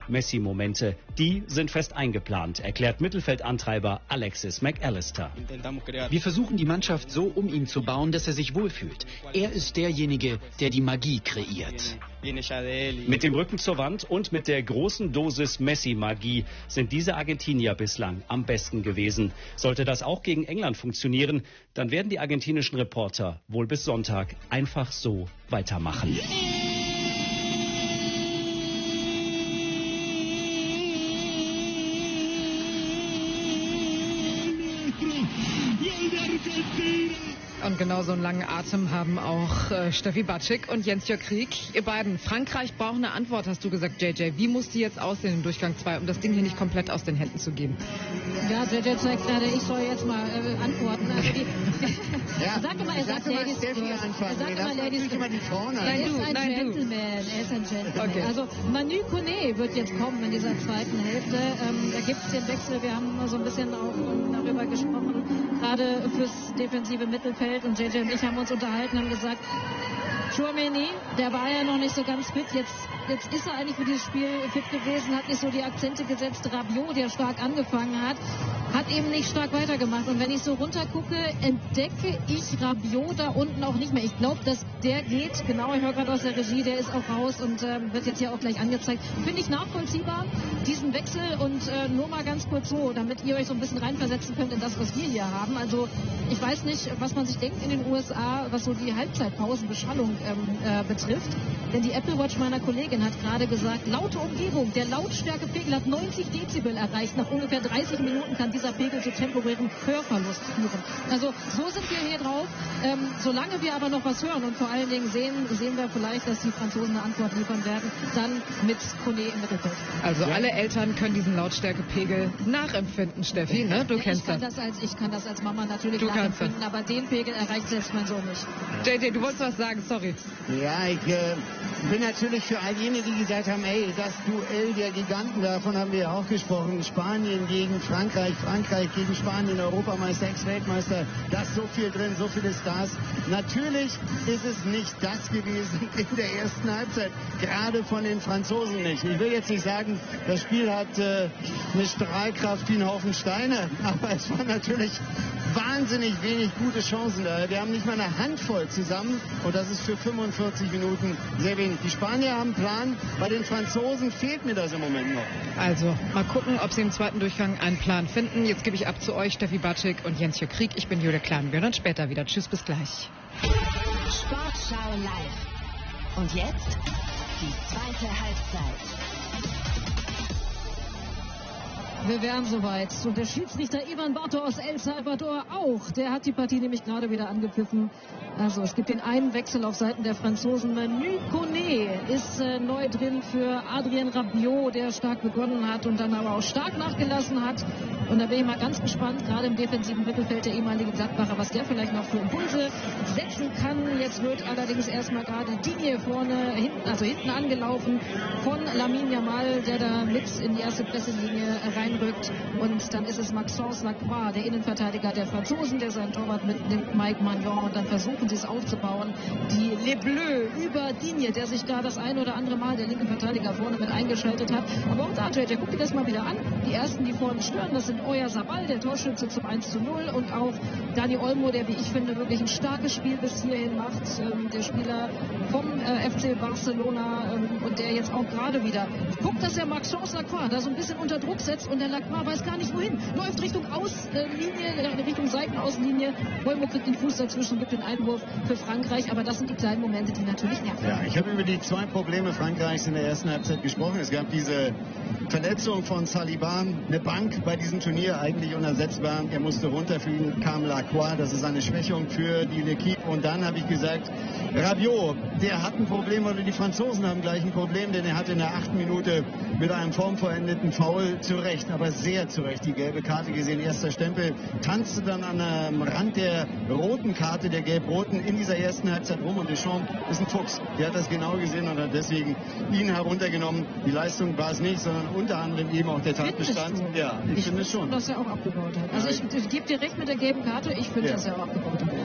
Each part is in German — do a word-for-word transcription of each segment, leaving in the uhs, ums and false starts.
Messi-Momente, die sind fest eingeplant, erklärt Mittelfeldantreiber Alexis McAllister. Wir versuchen die Mannschaft so um ihn zu bauen, dass er sich wohlfühlt. Er ist derjenige, der die Magie kreiert. Mit dem Rücken zur Wand und mit der großen Dosis Messi-Magie sind diese Argentinier bislang am besten gewesen. Sollte das auch gegen England funktionieren, dann werden die argentinischen Reporter wohl bis Sonntag einfach so weitermachen. Und genauso einen langen Atem haben auch äh, Steffi Batschik und Jens-Jörg Krieg. Ihr beiden, Frankreich braucht eine Antwort, hast du gesagt, J J. Wie muss die jetzt aussehen in Durchgang zwei, um das Ding hier nicht komplett aus den Händen zu geben? Ja, J J zeigt gerade, ich soll jetzt mal äh, antworten. Also die, ja, sag mal, er sagt Ladies Steffi antworten. Sag mal Ladies immer die Frauen an. Er ist ein nein, Gentleman. Er ist ein Gentleman. Okay. Also Manu Kone wird jetzt kommen in dieser zweiten Hälfte. Ähm, da gibt es den Wechsel. Wir haben so ein bisschen auch darüber gesprochen, gerade fürs defensive Mittelfeld. Und J J und ich haben uns unterhalten und gesagt, Tchouaméni, der war ja noch nicht so ganz fit. Jetzt, jetzt ist er eigentlich für dieses Spiel fit gewesen, hat nicht so die Akzente gesetzt. Rabiot, der stark angefangen hat, hat eben nicht stark weitergemacht. Und wenn ich so runtergucke, entdecke ich Rabiot da unten auch nicht mehr. Ich glaube, dass der geht, genau, ich höre gerade aus der Regie, der ist auch raus und äh, wird jetzt hier auch gleich angezeigt. Finde ich nachvollziehbar, diesen Wechsel. Und äh, nur mal ganz kurz so, damit ihr euch so ein bisschen reinversetzen könnt in das, was wir hier haben. Also ich weiß nicht, was man sich denkt in den U S A, was so die Halbzeitpausenbeschallung ähm, äh, betrifft. Denn die Apple Watch meiner Kollegin hat gerade gesagt, laute Umgebung, der Lautstärkepegel hat neunzig Dezibel erreicht. Nach ungefähr dreißig Minuten kann dieser Pegel zu temporären Hörverlust führen. Also so sind wir hier drauf. Ähm, solange wir aber noch was hören und vor allen Dingen sehen, sehen wir vielleicht, dass die Franzosen eine Antwort liefern werden, dann mit Kone im Mittelfeld. Also ja. Alle Eltern können diesen Lautstärkepegel nachempfinden, Steffi, ne? Du ja, kennst ich kann das. das als, ich kann das als Mama natürlich du nachempfinden, aber den Pegel erreicht selbst mein Sohn nicht. J J, du wolltest was sagen, sorry. Ja, ich äh, bin natürlich für all jene, die gesagt haben, ey, das Duell der Giganten, davon haben wir ja auch gesprochen, Spanien gegen Frankreich, Frankreich gegen Spanien, Europameister, Ex-Weltmeister, da ist so viel drin, so viele Stars. Natürlich ist es nicht das gewesen in der ersten Halbzeit, gerade von den Franzosen nicht. Ich will jetzt nicht sagen, das Spiel hat äh, eine Strahlkraft wie ein Haufen Steine, aber es war natürlich wahnsinnig wenig gute Chancen da. Wir haben nicht mal eine Handvoll zusammen und das ist für fünfundvierzig Minuten sehr wenig. Die Spanier haben einen Plan, bei den Franzosen fehlt mir das im Moment noch. Also, mal gucken, ob sie im zweiten Durchgang einen Plan finden. Jetzt gebe ich ab zu euch, Steffi Batschik und Jens-Jörg Krieg. Ich bin Julia Klein. Wir hören uns später wieder. Tschüss, bis gleich. Sportschau live. Und jetzt die zweite Halbzeit. Wir wären soweit. Und der Schiedsrichter Ivan Barto aus El Salvador auch. Der hat die Partie nämlich gerade wieder angepfiffen. Also es gibt den einen Wechsel auf Seiten der Franzosen. Manu Kone ist äh, neu drin für Adrien Rabiot, der stark begonnen hat und dann aber auch stark nachgelassen hat. Und da bin ich mal ganz gespannt, gerade im defensiven Mittelfeld der ehemalige Gladbacher, was der vielleicht noch für Impulse setzen kann. Jetzt wird allerdings erstmal gerade Digne vorne, hinten, also hinten angelaufen von Lamine Yamal, der da mit in die erste Presselinie reinrückt. Und dann ist es Maxence Lacroix, der Innenverteidiger der Franzosen, der seinen Torwart mitnimmt, Mike Magnon. Und dann versuchen sie es aufzubauen. Die Les Bleus über Digne, der sich da das ein oder andere Mal der linke Verteidiger vorne mit eingeschaltet hat. Aber auch da, J J, guck dir das mal wieder an. Die ersten, die vorne stören, das sind Oyarzabal, der Torschütze zum eins zu null und auch Dani Olmo, der, wie ich finde, wirklich ein starkes Spiel bis hierhin macht. Ähm, der Spieler vom äh, F C Barcelona ähm, und der jetzt auch gerade wieder guckt, dass er Maxence Lacroix da so ein bisschen unter Druck setzt und der Lacroix weiß gar nicht wohin. Läuft Richtung Auslinie, äh, Richtung Seitenaußenlinie. Olmo kriegt den Fuß dazwischen, gibt den Einwurf für Frankreich, aber das sind die kleinen Momente, die natürlich nerven. Ja, ich habe über die zwei Probleme Frankreichs in der ersten Halbzeit gesprochen. Es gab diese Verletzung von Saliba, eine Bank bei diesem Turnier eigentlich unersetzbar. Er musste runter, für ihn kam Lacroix, das ist eine Schwächung für die L'Équipe. Und dann habe ich gesagt, Rabiot, der hat ein Problem, oder die Franzosen haben gleich ein Problem, denn er hat in der achten Minute mit einem formvollendeten Foul zu Recht, aber sehr zu Recht die gelbe Karte gesehen. Erster Stempel, tanzte dann an am Rand der roten Karte, der gelb-roten, in dieser ersten Halbzeit rum. Und Deschamps ist ein Fuchs, der hat das genau gesehen und hat deswegen ihn heruntergenommen. Die Leistung war es nicht, sondern unter anderem eben auch der Tatbestand. Ja, ich, ich finde schon. Dass er auch abgebaut hat. Also ich, ich gebe dir recht mit der gelben Karte, ich finde, ja. dass er auch abgebaut hat.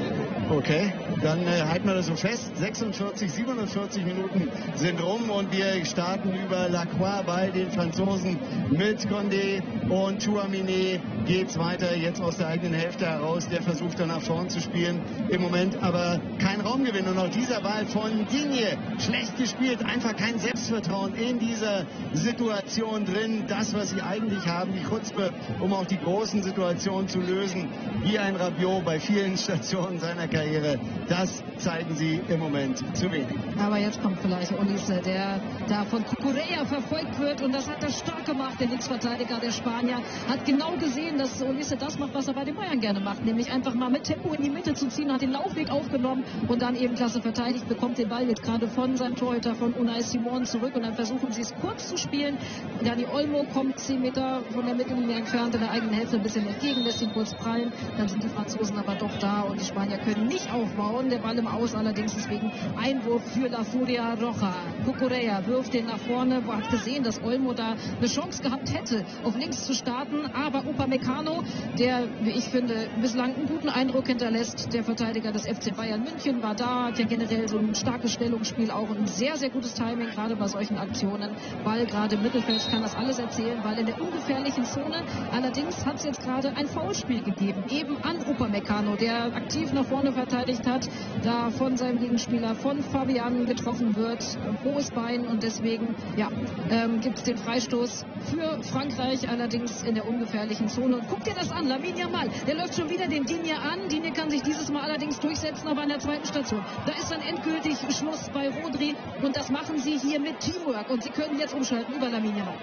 Okay, dann äh, halten wir das so fest. sechsundvierzig, siebenundvierzig Minuten sind rum und wir starten über Lacroix bei den Franzosen mit Condé und Tchouaméni. Geht's weiter jetzt aus der eigenen Hälfte heraus. Der versucht dann nach vorn zu spielen. Im Moment aber kein Raumgewinn. Und auch dieser Ball von Digne. Schlecht gespielt. Einfach kein Selbstvertrauen in dieser Situation drin. Das, was sie eigentlich haben, die Chutzpe, um auch die großen Situationen zu lösen. Wie ein Rabiot bei vielen Stationen seiner Karriere. Das zeigen sie im Moment zu wenig. Aber jetzt kommt vielleicht Olise, der da von Cucurella verfolgt wird. Und das hat er stark gemacht. Der Linksverteidiger der Spanier hat genau gesehen, dass Olise das macht, was er bei den Bayern gerne macht, nämlich einfach mal mit Tempo in die Mitte zu ziehen, hat den Laufweg aufgenommen und dann eben klasse verteidigt, bekommt den Ball jetzt gerade von seinem Torhüter, von Unai Simon zurück und dann versuchen sie es kurz zu spielen. Dani Olmo kommt zehn Meter von der Mittellinie entfernt in der eigenen Hälfte ein bisschen entgegen, lässt ihn kurz prallen, dann sind die Franzosen aber doch da und die Spanier können nicht aufbauen, der Ball im Aus allerdings deswegen Einwurf für La Furia Roja. Cucurella wirft den nach vorne, hat gesehen, dass Olmo da eine Chance gehabt hätte, auf links zu starten, aber Upamecano, der, wie ich finde, bislang einen guten Eindruck hinterlässt. Der Verteidiger des F C Bayern München war da, hat ja generell so ein starkes Stellungsspiel, auch ein sehr, sehr gutes Timing, gerade bei solchen Aktionen. Ball gerade im Mittelfeld, kann das alles erzählen, weil in der ungefährlichen Zone. Allerdings hat es jetzt gerade ein Foulspiel gegeben, eben an Upamecano, der aktiv nach vorne verteidigt hat, da von seinem Gegenspieler, von Fabian getroffen wird. Hohes Bein und deswegen, ja, ähm, gibt es den Freistoß für Frankreich, allerdings in der ungefährlichen Zone. Und guck dir das an, Lamine Yamal, der läuft schon wieder den Digne an. Digne kann sich dieses Mal allerdings durchsetzen, aber an der zweiten Station. Da ist dann endgültig Schluss bei Rodri und das machen sie hier mit Teamwork und sie können jetzt umschalten über Lamine Yamal.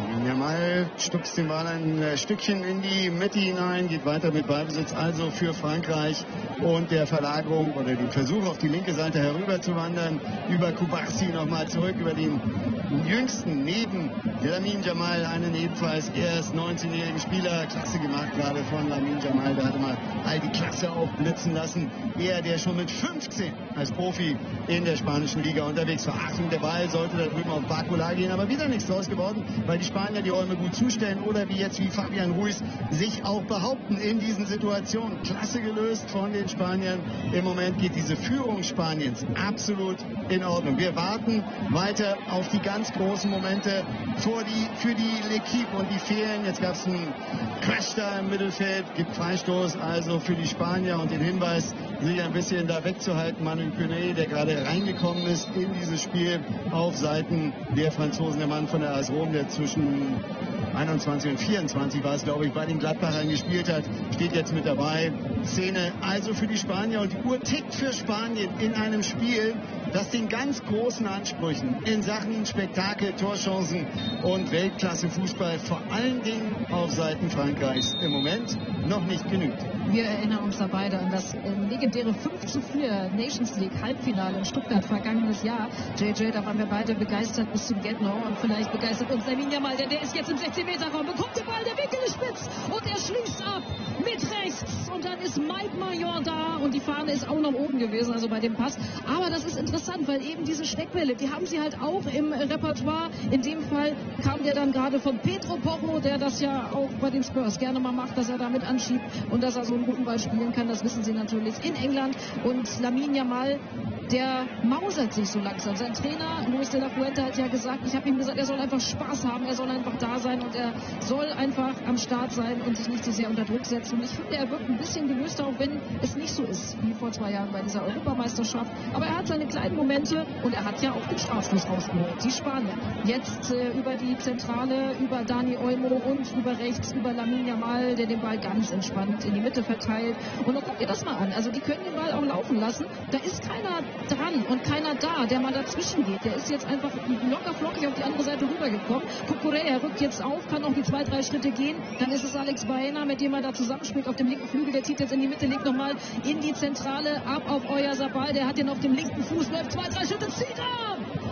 Yamal stupst den Ball ein Stückchen in die Mitte hinein, geht weiter mit Ballbesitz, also für Frankreich und der Verlagerung oder dem Versuch auf die linke Seite herüber zu wandern, über Kubarsi nochmal zurück, über den jüngsten neben Lamine Yamal, einen ebenfalls erst neunzehnjährigen Spieler, klasse gemacht gerade von Lamine Yamal, der hatte mal all die Klasse aufblitzen lassen, er, der schon mit fünfzehn als Profi in der spanischen Liga unterwegs war. Achtung, der Ball sollte da drüben auf Barcola gehen, aber wieder nichts draus geworden, weil die Spanier die Räume gut zustellen oder wie jetzt wie Fabian Ruiz sich auch behaupten in diesen Situationen. Klasse gelöst von den Spaniern. Im Moment geht diese Führung Spaniens absolut in Ordnung. Wir warten weiter auf die ganz großen Momente vor die, für die L'Equipe und die fehlen. Jetzt gab es einen Crash da im Mittelfeld, gibt Freistoß also für die Spanier und den Hinweis, sich ein bisschen da wegzuhalten. Manu Koné, der gerade reingekommen ist in dieses Spiel auf Seiten der Franzosen, der Mann von der A S Rom, der zwischen einundzwanzig und vierundzwanzig war es, glaube ich, bei den Gladbachern gespielt hat, steht jetzt mit dabei. Szene also für die Spanier und die Uhr tickt für Spanien in einem Spiel, das den ganz großen Ansprüchen in Sachen Spektakel, Torchancen und Weltklasse-Fußball vor allen Dingen auf Seiten Frankreichs im Moment noch nicht genügt. Wir erinnern uns da beide an das äh, legendäre fünf zu vier Nations League Halbfinale in Stuttgart vergangenes Jahr. J J, da waren wir beide begeistert bis zum Get-No und vielleicht begeistert uns Lamine Yamal, denn der ist jetzt im sechzehn Meter Raum, bekommt den Ball, der Winkel ist spitz und er schließt ab mit rechts und dann ist Mike Maignan da und die Fahne ist auch noch oben gewesen, also bei dem Pass. Aber das ist interessant, weil eben diese Steckbälle, die haben sie halt auch im Repertoire. In dem Fall kam der dann gerade von Pedro Porro, der das ja auch bei den Spurs gerne mal macht, dass er damit anschiebt und dass er so einen guten Ball spielen kann, das wissen sie natürlich in England. Und Lamine Yamal, der mausert sich so langsam. Sein Trainer, Luis de la Fuente, hat ja gesagt, ich habe ihm gesagt, er soll einfach Spaß haben, er soll einfach da sein und er soll einfach am Start sein und sich nicht so sehr unter Druck setzen. Und ich finde, er wirkt ein bisschen gelöster, auch wenn es nicht so ist wie vor zwei Jahren bei dieser Europameisterschaft. Aber er hat seine kleinen Momente und er hat ja auch den Strafstoß rausgeholt. Die Spanier jetzt äh, über die Zentrale, über Dani Olmo und über rechts, über Lamine Yamal, der den Ball ganz entspannt in die Mitte verteilt. Und dann guckt ihr das mal an. Also die können den Ball auch laufen lassen. Da ist keiner dran und keiner da, der mal dazwischen geht. Der ist jetzt einfach locker flockig auf die andere Seite rübergekommen. Cucurella rückt jetzt auf, kann noch die zwei, drei Schritte gehen. Dann ist es Alex Baena, mit dem er da zusammenspielt auf dem linken Flügel. Der zieht jetzt in die Mitte, legt nochmal in die Zentrale ab auf Oyarzabal. Der hat den auf dem linken Fuß, läuft zwei, drei Schritte, zieht ab!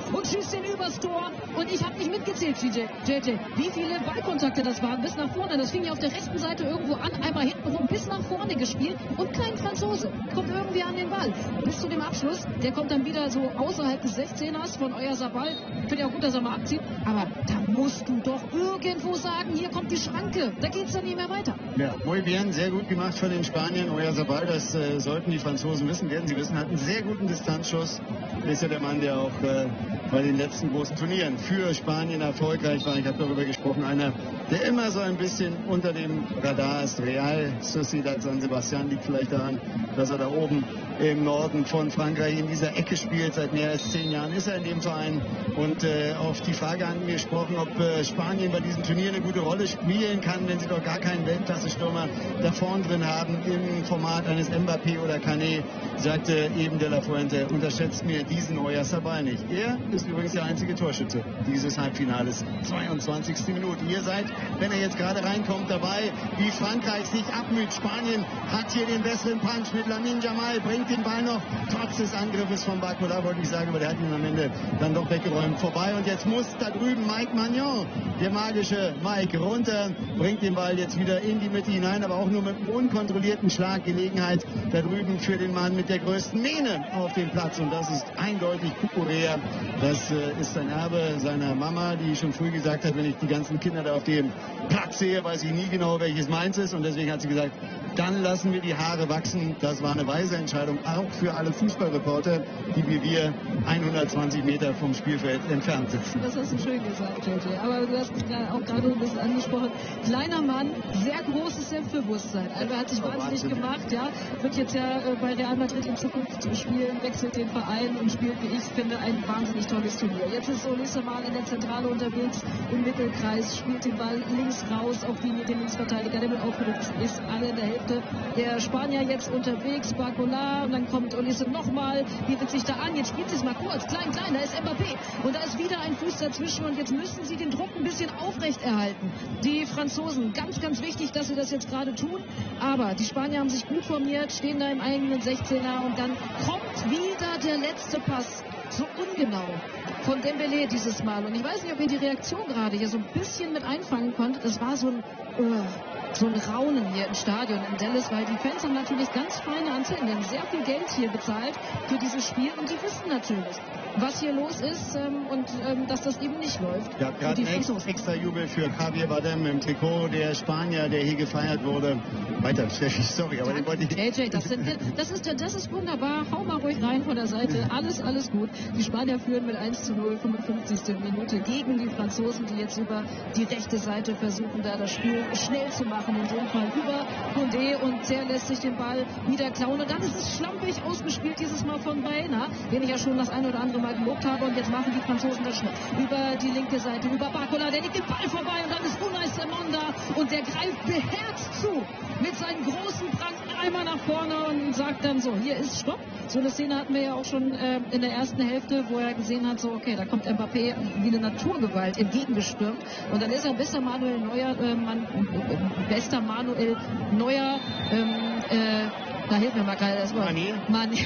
und schießt ihn übers Tor. Und ich habe nicht mitgezählt, J J, wie viele Ballkontakte das waren bis nach vorne. Das fing ja auf der rechten Seite irgendwo an, einmal hinten rum bis nach vorne gespielt und kein Franzose kommt irgendwie an den Ball. Bis zu dem Abschluss, der kommt dann wieder so außerhalb des sechzehners von Oyarzabal. Ich finde ja auch gut, dass er mal abzieht, aber da musst du doch irgendwo sagen, hier kommt die Schranke. Da geht es dann nicht mehr weiter. Ja, muy bien, sehr gut gemacht von den Spaniern. Oyarzabal, das äh, sollten die Franzosen wissen, werden sie wissen, hat einen sehr guten Distanzschuss. Ist ja der Mann, der auch äh, bei den letzten großen Turnieren für Spanien erfolgreich war. Ich habe darüber gesprochen, einer, der immer so ein bisschen unter dem Radar ist. Real Sociedad San Sebastian liegt vielleicht daran, dass er da oben im Norden von Frankreich in dieser Ecke spielt. Seit mehr als zehn Jahren ist er in dem Verein. Und äh, auf die Frage angesprochen, ob äh, Spanien bei diesem Turnier eine gute Rolle spielen kann, wenn sie doch gar keinen Weltklasse-Stürmer da vorn drin haben, im Format eines Mbappé oder Canet, sagte eben De La Fuente, unterschätzt mir diesen Oyarzabal nicht. Er ist übrigens der einzige Torschütze dieses Halbfinales. zweiundzwanzigste Minute. Ihr seid, wenn er jetzt gerade reinkommt, dabei, wie Frankreich sich abmüht. Spanien hat hier den besseren Punch mit Lamine Yamal, bringt den Ball noch, trotz des Angriffes von Barcola, wollte ich sagen, aber der hat ihn am Ende dann doch weggeräumt vorbei. Und jetzt muss da drüben Mike Maignan, der magische Mike, runter, bringt den Ball jetzt wieder in die Mitte hinein, aber auch nur mit einem unkontrollierten Schlag. Gelegenheit da drüben für den Mann mit der größten Mähne auf dem Platz. Und das ist eindeutig Cucurella. Das äh, ist ein Erbe seiner Mama, die schon früh gesagt hat, wenn ich die ganzen Kinder da auf dem Platz sehe, weiß ich nie genau, welches meins ist. Und deswegen hat sie gesagt, dann lassen wir die Haare wachsen. Das war eine weise Entscheidung, auch für alle Fußballreporter, die wie wir hundertzwanzig Meter vom Spielfeld entfernt sitzen. Das hast du schön gesagt, J J. Aber du hast es auch gerade ein bisschen angesprochen. Kleiner Mann, sehr großes Selbstbewusstsein. Also er hat sich wahnsinnig gemacht, ja. Wird jetzt ja äh, bei Real Madrid in Zukunft spielen, wechselt den Verein und spielt, wie ich finde, ein wahnsinnig tolles Turnier. Jetzt ist Olise mal in der Zentrale unterwegs, im Mittelkreis, spielt den Ball links raus auf Linie, den Linksverteidiger, der wird aufgerückt, ist alle in der Hälfte. Der Spanier jetzt unterwegs, Barcola, und dann kommt Olise nochmal, bietet sich da an, jetzt spielt es mal kurz, klein, klein, da ist Mbappé und da ist wieder ein Fuß dazwischen und jetzt müssen sie den Druck ein bisschen aufrechterhalten. Die Franzosen, ganz, ganz wichtig, dass sie das jetzt gerade tun, aber die Spanier haben sich gut formiert, stehen da im eigenen sechzehner und dann kommt wieder der letzte Pass. So ungenau von Dembélé dieses Mal. Und ich weiß nicht, ob ihr die Reaktion gerade hier so ein bisschen mit einfangen konntet. Es war so ein, uh, so ein Raunen hier im Stadion in Dallas, weil die Fans haben natürlich ganz feine Antennen. Die haben sehr viel Geld hier bezahlt für dieses Spiel und die wissen natürlich, was hier los ist ähm, und ähm, dass das eben nicht läuft. Ja, gerade ein extra, extra Jubel für Javier Bardem im Trikot der Spanier, der hier gefeiert wurde. Weiter, Steffi, sorry, aber den wollte ich... J J, das, sind, das, ist, das ist wunderbar. Hau mal ruhig rein von der Seite. Alles, alles gut. Die Spanier führen mit eins zu null, fünfundfünfzigste Minute gegen die Franzosen, die jetzt über die rechte Seite versuchen, da das Spiel schnell zu machen. In dem Fall über Koundé und der lässt sich den Ball wieder klauen. Und dann ist es schlampig ausgespielt, dieses Mal von Baena, den ich ja schon das eine oder andere Mal gelobt habe. Und jetzt machen die Franzosen das schnell. Über die linke Seite, über Barcola, der legt den Ball vorbei und dann ist Unai Simon da und der greift beherzt zu mit seinen großen Pranken einmal nach vorne und sagt dann so, hier ist Stopp. So eine Szene hatten wir ja auch schon äh, in der ersten Hälfte, wo er gesehen hat, so okay, da kommt Mbappé wie eine Naturgewalt entgegengestürmt und dann ist er besser Manuel Neuer, äh, man, äh, bester Manuel Neuer, ähm, äh, da hilft mir mal gerade das Wort. Manier. Manier.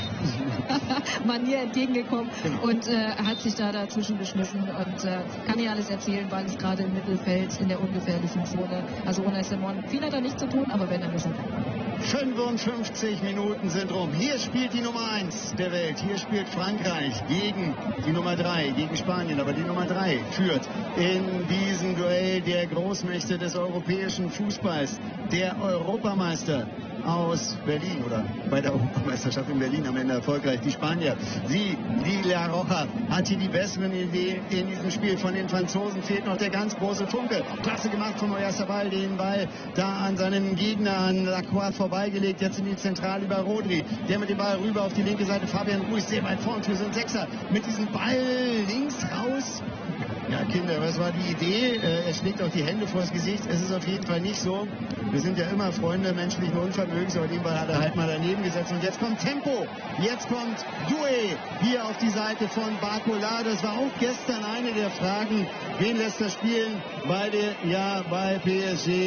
Manier entgegengekommen genau. und äh, hat sich da dazwischen geschmissen und äh, kann hier alles erzählen, weil es gerade im Mittelfeld in der ungefährlichen Zone, also Unai Simon, viel hat er nicht zu tun, aber wenn er müssen kann. fünfundfünfzig Minuten sind rum. Hier spielt die Nummer eins der Welt. Hier spielt Frankreich gegen die Nummer drei, gegen Spanien. Aber die Nummer drei führt in diesem Duell der Großmächte des europäischen Fußballs. Der Europameister aus Berlin oder bei der Europameisterschaft in Berlin am Ende erfolgreich. Die Spanier, sie, die La Roja, hat hier die besseren Ideen in diesem Spiel. Von den Franzosen fehlt noch der ganz große Funke. Klasse gemacht von Oyarzabal, den Ball da an seinen Gegner, an Lacroix vorbeigelegt. Jetzt in die Zentrale über Rodri. Der mit dem Ball rüber auf die linke Seite. Fabian Ruiz sehr weit vorn für so einen Sechser. Mit diesem Ball links raus. Ja, Kinder, was war die Idee? Äh, er schlägt auch die Hände vors Gesicht. Es ist auf jeden Fall nicht so. Wir sind ja immer Freunde menschlichen Unvermögens, aber den Ball hat er halt mal daneben gesetzt. Und jetzt kommt Tempo. Jetzt kommt Doué hier auf die Seite von Barcola. Das war auch gestern eine der Fragen. Wen lässt er spielen? Bei der, ja, bei P S G.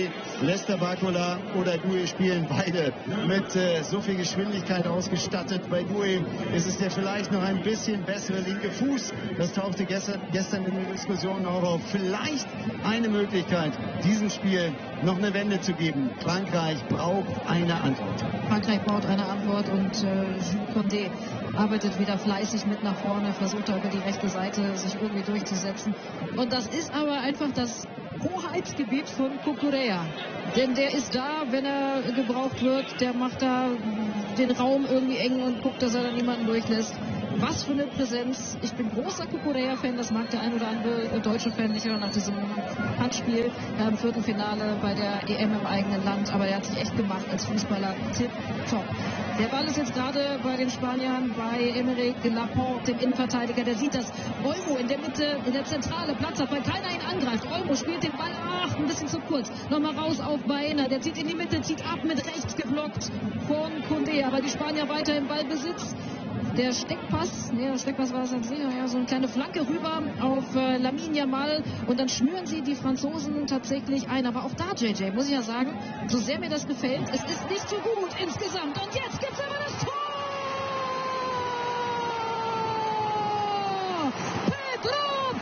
Lester Bacola oder Doué spielen beide mit äh, so viel Geschwindigkeit ausgestattet. Bei Doué ist es der vielleicht noch ein bisschen bessere linke Fuß. Das tauchte gestern, gestern in der Diskussion auch auf. Vielleicht eine Möglichkeit, diesem Spiel noch eine Wende zu geben. Frankreich braucht eine Antwort. Frankreich braucht eine Antwort und äh, Jules Condé arbeitet wieder fleißig mit nach vorne, versucht er über die rechte Seite sich irgendwie durchzusetzen. Und das ist aber einfach das Hoheitsgebiet von Cucurella. Denn der ist da, wenn er gebraucht wird, der macht da den Raum irgendwie eng und guckt, dass er da niemanden durchlässt. Was für eine Präsenz. Ich bin großer Cucurella-Fan, das mag der ein oder andere deutsche Fan nicht, nach diesem Handspiel äh, im vierten Finale bei der E M im eigenen Land. Aber der hat sich echt gemacht als Fußballer. Tipp-top. Der Ball ist jetzt gerade bei den Spaniern, bei Aymeric Laporte, dem Innenverteidiger. Der sieht, dass Olmo in der Mitte, in der Zentrale Platz hat, weil keiner ihn angreift. Olmo spielt den Ball, ach, ein bisschen zu kurz. Nochmal raus auf Baena. Der zieht in die Mitte, zieht ab, mit rechts geblockt von Condé. Aber die Spanier weiter im Ballbesitz. Der Steckpass, nee, der Steckpass war es an sich, ja, so eine kleine Flanke rüber auf äh, Lamine Yamal und dann schnüren sie die Franzosen tatsächlich ein. Aber auch da, J J, muss ich ja sagen, so sehr mir das gefällt, es ist nicht so gut insgesamt. Und jetzt gibt's aber das Tor! Pedro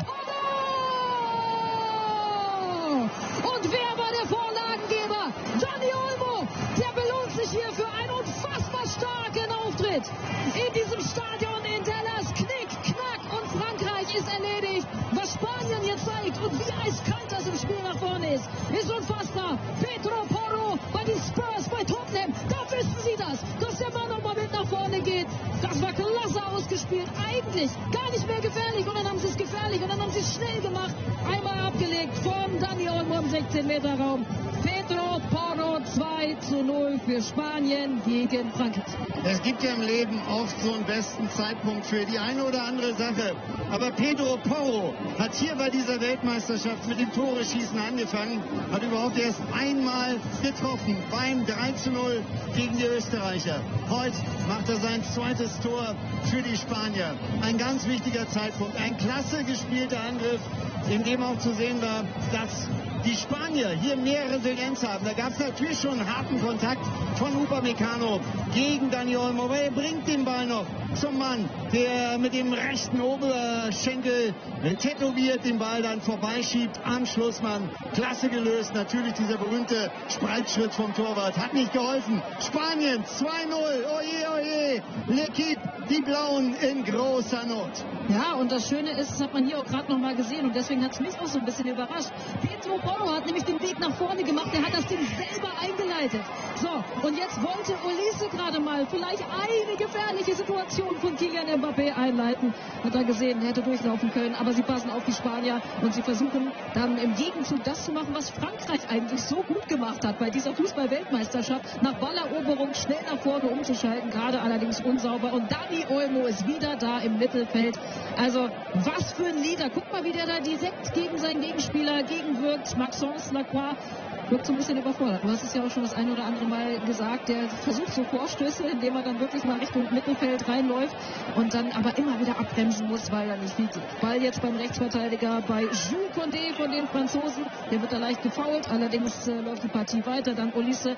Porro! Und wer war der Vorlagengeber? Dani Olmo! Der belohnt sich hier für einen unfassbar starken Auftritt in diesem Stadion in Dallas. Knick, knack und Frankreich ist erledigt. Was Spanien hier zeigt und wie eiskalt das im Spiel nach vorne ist, ist unfassbar. Pedro Porro bei den Spurs, bei Tottenham, da wissen sie das, dass der Mann nochmal mit nach vorne geht. Das war klasse ausgespielt. Eigentlich gar nicht mehr gefährlich und dann haben sie es gefährlich und dann haben sie es schnell gemacht. Einmal abgelegt von Dani Olmo im sechzehn Meter Raum. Pedro Porro zwei zu null für Spanien gegen Frankreich. Es gibt ja im Leben oft so einen besten Zeitpunkt für die eine oder andere Sache. Aber Pedro Porro hat hier bei dieser Weltmeisterschaft mit dem Tore-Schießen angefangen, hat überhaupt erst einmal getroffen beim drei zu null gegen die Österreicher. Heute macht er sein zweites Tor für die Spanier. Ein ganz wichtiger Zeitpunkt, ein klasse gespielter Angriff, in dem auch zu sehen war, dass die Spanier hier mehr Resilienz haben. Da gab es natürlich schon einen harten Kontakt von Upamecano gegen Dani Olmo, aber er bringt den Ball noch zum Mann, der mit dem rechten Oberschenkel tätowiert den Ball dann vorbeischiebt am Schlussmann. Klasse gelöst, natürlich dieser berühmte Spreitschritt vom Torwart, hat nicht geholfen. Spanien zwei null, oje, oje, L'Équipe, die Blauen in großer Not. Ja, und das Schöne ist, das hat man hier auch gerade noch mal gesehen und deswegen hat es mich auch so ein bisschen überrascht. Pedro Porro hat nämlich den Weg nach vorne gemacht, er hat das Ding selber eingeleitet. So, und jetzt wollte Olise gerade mal vielleicht eine gefährliche Situation von Kylian Mbappé einleiten. Hat er gesehen, er hätte durchlaufen können, aber sie passen auf die Spanier und sie versuchen dann im Gegenzug das zu machen, was Frankreich eigentlich so gut gemacht hat bei dieser Fußball-Weltmeisterschaft. Nach Balleroberung schnell nach vorne umzuschalten, gerade allerdings unsauber. Und Dani Olmo ist wieder da im Mittelfeld. Also, was für ein Leader. Guck mal, wie der da direkt gegen seinen Gegenspieler gegenwirkt. Maxence Lacroix wirkt so ein bisschen überfordert. Du hast es ja auch schon das ein oder andere Mal gesagt. Der versucht so Vorstöße, indem er dann wirklich mal Richtung Mittelfeld reinläuft und dann aber immer wieder abbremsen muss, weil er nicht liegt. Ball jetzt beim Rechtsverteidiger bei Jules Condé von den Franzosen. Der wird da leicht gefoult. Allerdings äh, läuft die Partie weiter. Dann Olise.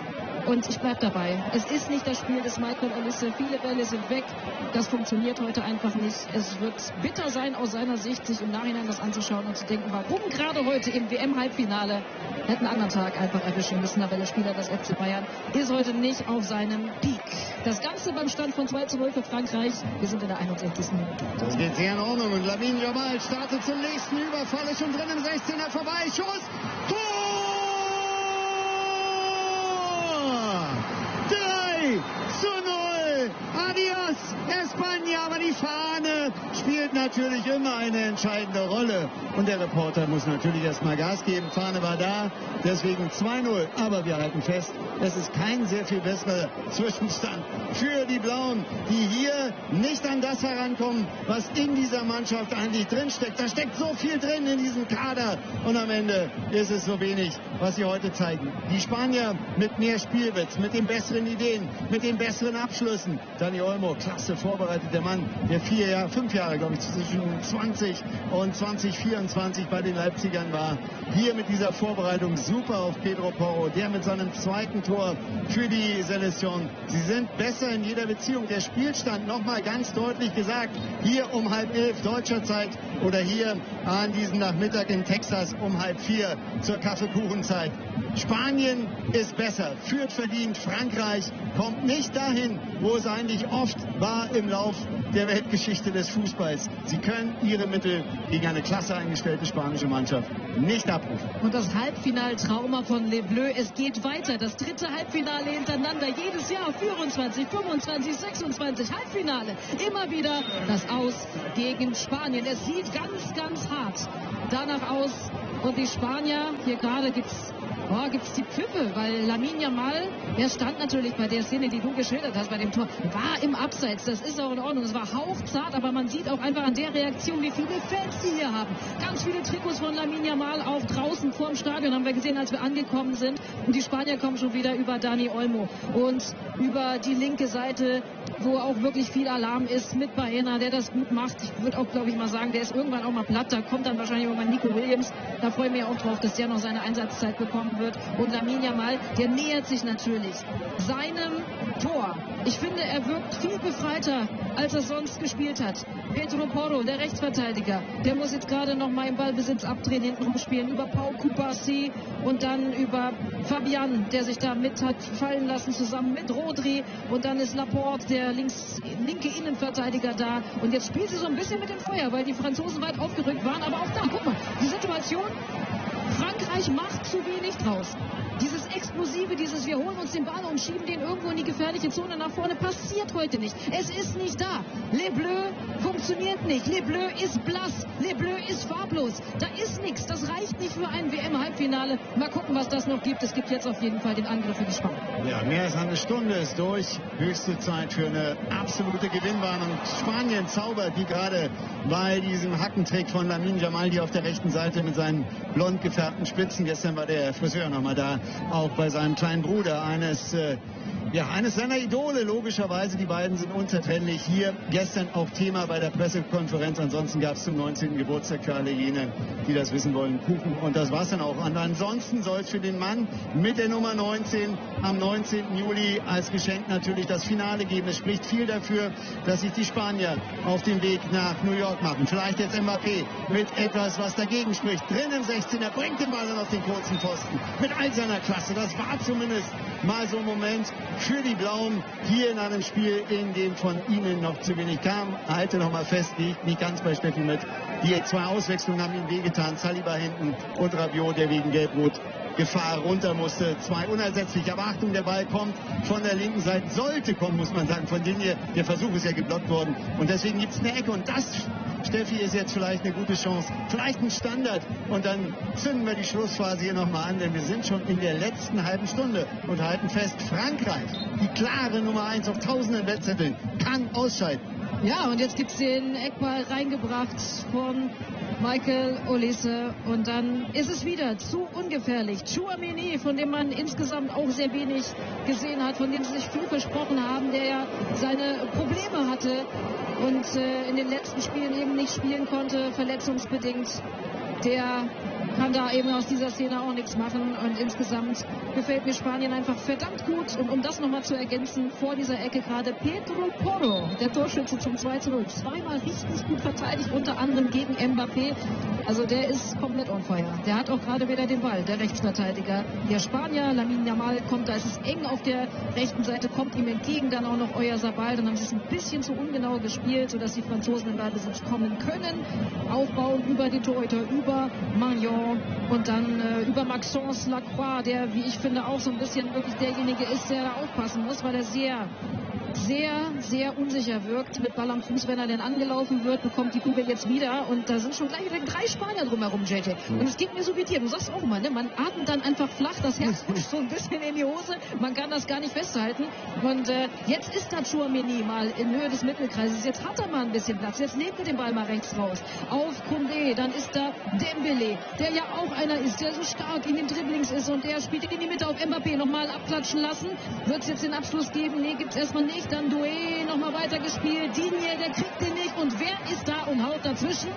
Und ich bleib dabei. Es ist nicht das Spiel des Michael Olise. Viele Bälle sind weg. Das funktioniert heute einfach nicht. Es wird bitter sein aus seiner Sicht, sich im Nachhinein das anzuschauen und zu denken, warum gerade heute im W M-Halbfinale hätten einen anderen Tag einfach erwischen müssen. Aber der Spieler des F C Bayern ist heute nicht auf seinem Peak. Das Ganze beim Stand von zwei zu null für Frankreich. Wir sind in der einundsechzigsten Minute. Das geht sehr in Ordnung. Und Lamine Yamal startet zum nächsten Überfall. Ist schon drin im sechzehner vorbei. Schuss. Tor! drei zu null. Adios, España. Aber die Fahne spielt natürlich immer eine entscheidende Rolle. Und der Reporter muss natürlich erstmal Gas geben. Fahne war da, deswegen zwei null. Aber wir halten fest, es ist kein sehr viel besserer Zwischenstand für die Blauen, die hier nicht an das herankommen, was in dieser Mannschaft eigentlich drinsteckt. Da steckt so viel drin in diesem Kader. Und am Ende ist es so wenig was sie heute zeigen. Die Spanier mit mehr Spielwitz, mit den besseren Ideen, mit den besseren Abschlüssen. Dani Olmo, klasse vorbereitet, der Mann, der vier Jahre, fünf Jahre, glaube ich, zwischen zwanzig und zwanzig vierundzwanzig bei den Leipzigern war. Hier mit dieser Vorbereitung super auf Pedro Porro, der mit seinem zweiten Tor für die Selektion. Sie sind besser in jeder Beziehung. Der Spielstand, nochmal ganz deutlich gesagt, hier um halb elf deutscher Zeit oder hier an diesem Nachmittag in Texas um halb vier zur Kaffeekuchenzeit. Spanien ist besser, führt verdient. Frankreich kommt nicht dahin, wo es eigentlich oft war im Lauf der Weltgeschichte des Fußballs. Sie können ihre Mittel gegen eine klasse eingestellte spanische Mannschaft nicht abrufen. Und das Halbfinaltrauma von Les Bleus, es geht weiter. Das dritte Halbfinale hintereinander, jedes Jahr vierundzwanzig, fünfundzwanzig, sechsundzwanzig Halbfinale. Immer wieder das Aus gegen Spanien. Es sieht ganz, ganz hart danach aus. Und die Spanier, hier gerade gibt es Oh, gibt es die Pfiffe, weil Lamine Yamal, der stand natürlich bei der Szene, die du geschildert hast, bei dem Tor, war im Abseits. Das ist auch in Ordnung. Es war hauchzart, aber man sieht auch einfach an der Reaktion, wie viele Fans die hier haben. Ganz viele Trikots von Lamine Yamal auch draußen vorm Stadion, haben wir gesehen, als wir angekommen sind. Und die Spanier kommen schon wieder über Dani Olmo und über die linke Seite, wo auch wirklich viel Alarm ist, mit Baena, der das gut macht. Ich würde auch, glaube ich, mal sagen, der ist irgendwann auch mal platt. Da kommt dann wahrscheinlich irgendwann Nico Williams. Da freue ich mich auch drauf, dass der noch seine Einsatzzeit bekommen wird. Und Lamine Yamal, der nähert sich natürlich seinem Tor. Ich finde, er wirkt viel befreiter, als er sonst gespielt hat. Pedro Porro, der Rechtsverteidiger, der muss jetzt gerade noch mal im Ballbesitz abdrehen, hinten rumspielen, über Pau Cubarsí und dann über Fabian, der sich da mit hat fallen lassen, zusammen mit Rodri. Und dann ist Laporte, der links, linke Innenverteidiger, da. Und jetzt spielt sie so ein bisschen mit dem Feuer, weil die Franzosen weit aufgerückt waren. Aber auch da, guck mal, die Situation, Frankreich macht zu wenig draus. Dieses Explosive, dieses wir holen uns den Ball und schieben den irgendwo in die gefährliche Zone nach vorne, passiert heute nicht. Es ist nicht da. Les Bleus funktioniert nicht. Les Bleus ist blass. Les Bleus ist farblos. Da ist nichts. Das reicht nicht für ein W M-Halbfinale. Mal gucken, was das noch gibt. Es gibt jetzt auf jeden Fall den Angriff für die Spanier. Ja, mehr als eine Stunde ist durch. Höchste Zeit für eine absolute Gewinnwarnung. Spanien zaubert wie gerade bei diesem Hackentrick von Lamine Yamal, die auf der rechten Seite mit seinen blond gefärbten Spitzen. Gestern war der Friseur nochmal da. Auch bei seinem kleinen Bruder, eines, äh, ja, eines seiner Idole, logischerweise. Die beiden sind unzertrennlich. Hier gestern auch Thema bei der Pressekonferenz. Ansonsten gab es zum neunzehnten Geburtstag für alle jene, die das wissen wollen, Kuchen. Und das war's dann auch. Und ansonsten soll es für den Mann mit der Nummer neunzehn am neunzehnten Juli als Geschenk natürlich das Finale geben. Es spricht viel dafür, dass sich die Spanier auf den Weg nach New York machen. Vielleicht jetzt Mbappé mit etwas, was dagegen spricht. Drin im sechzehner, bringt den Ball dann auf den kurzen Pfosten. Mit all seiner Klasse. Das war zumindest mal so ein Moment für die Blauen hier in einem Spiel, in dem von ihnen noch zu wenig kam. Halte noch mal fest, liegt nicht ganz bei Steffi mit. Die zwei Auswechslungen haben ihm wehgetan. Saliba hinten und Rabiot, der wegen Gelb-Rot Gefahr runter musste. Zwei unersetzlich. Aber Achtung, der Ball kommt von der linken Seite. Sollte kommen, muss man sagen, von Linie. Der Versuch ist ja geblockt worden. Und deswegen gibt es eine Ecke. Und das, Steffi, ist jetzt vielleicht eine gute Chance. Vielleicht ein Standard. Und dann zünden wir die Schlussphase hier nochmal an. Denn wir sind schon in der letzten halben Stunde und halten fest, Frankreich, die klare Nummer eins auf tausenden Wettzetteln, kann ausscheiden. Ja, und jetzt gibt es den Eckball reingebracht von Michael Olise und dann ist es wieder zu ungefährlich. Tchouaméni, von dem man insgesamt auch sehr wenig gesehen hat, von dem sie sich viel versprochen haben, der ja seine Probleme hatte und äh, in den letzten Spielen eben nicht spielen konnte, verletzungsbedingt. Der kann da eben aus dieser Szene auch nichts machen und insgesamt gefällt mir Spanien einfach verdammt gut. Und um das nochmal zu ergänzen, vor dieser Ecke gerade Pedro Porro, der Torschütze zum zwei zu null. Zweimal richtig gut verteidigt, unter anderem gegen Mbappé. Also der ist komplett on fire. Der hat auch gerade wieder den Ball, der Rechtsverteidiger. Der Spanier, Lamine Yamal, kommt da, ist es eng auf der rechten Seite, kommt ihm entgegen, dann auch noch Oyarzabal. Dann haben sie es ein bisschen zu ungenau gespielt, sodass die Franzosen in Ballbesitz kommen können. Aufbauen über die Torhüter, über Magnon und dann äh, über Maxence Lacroix, der, wie ich finde, auch so ein bisschen wirklich derjenige ist, der da aufpassen muss, weil er sehr sehr, sehr unsicher wirkt mit Ball am Fuß, wenn er denn angelaufen wird, bekommt die Kugel jetzt wieder und da sind schon gleich wieder drei Spanier drumherum, J J. Und es geht mir so wie dir, du sagst auch immer, ne? Man atmet dann einfach flach, das Herz rutscht so ein bisschen in die Hose, man kann das gar nicht festhalten und äh, jetzt ist da Tchouaméni mal in Höhe des Mittelkreises, jetzt hat er mal ein bisschen Platz, jetzt legt er den Ball mal rechts raus auf Koundé, dann ist da Dembélé, der ja auch einer ist, der so stark in den Dribblings ist und der spielt in die Mitte auf Mbappé, nochmal abklatschen lassen, wird es jetzt den Abschluss geben, nee, gibt es erstmal nicht, dann Doué, nochmal weitergespielt, Digne, der kriegt den nicht und wer ist da und haut dazwischen?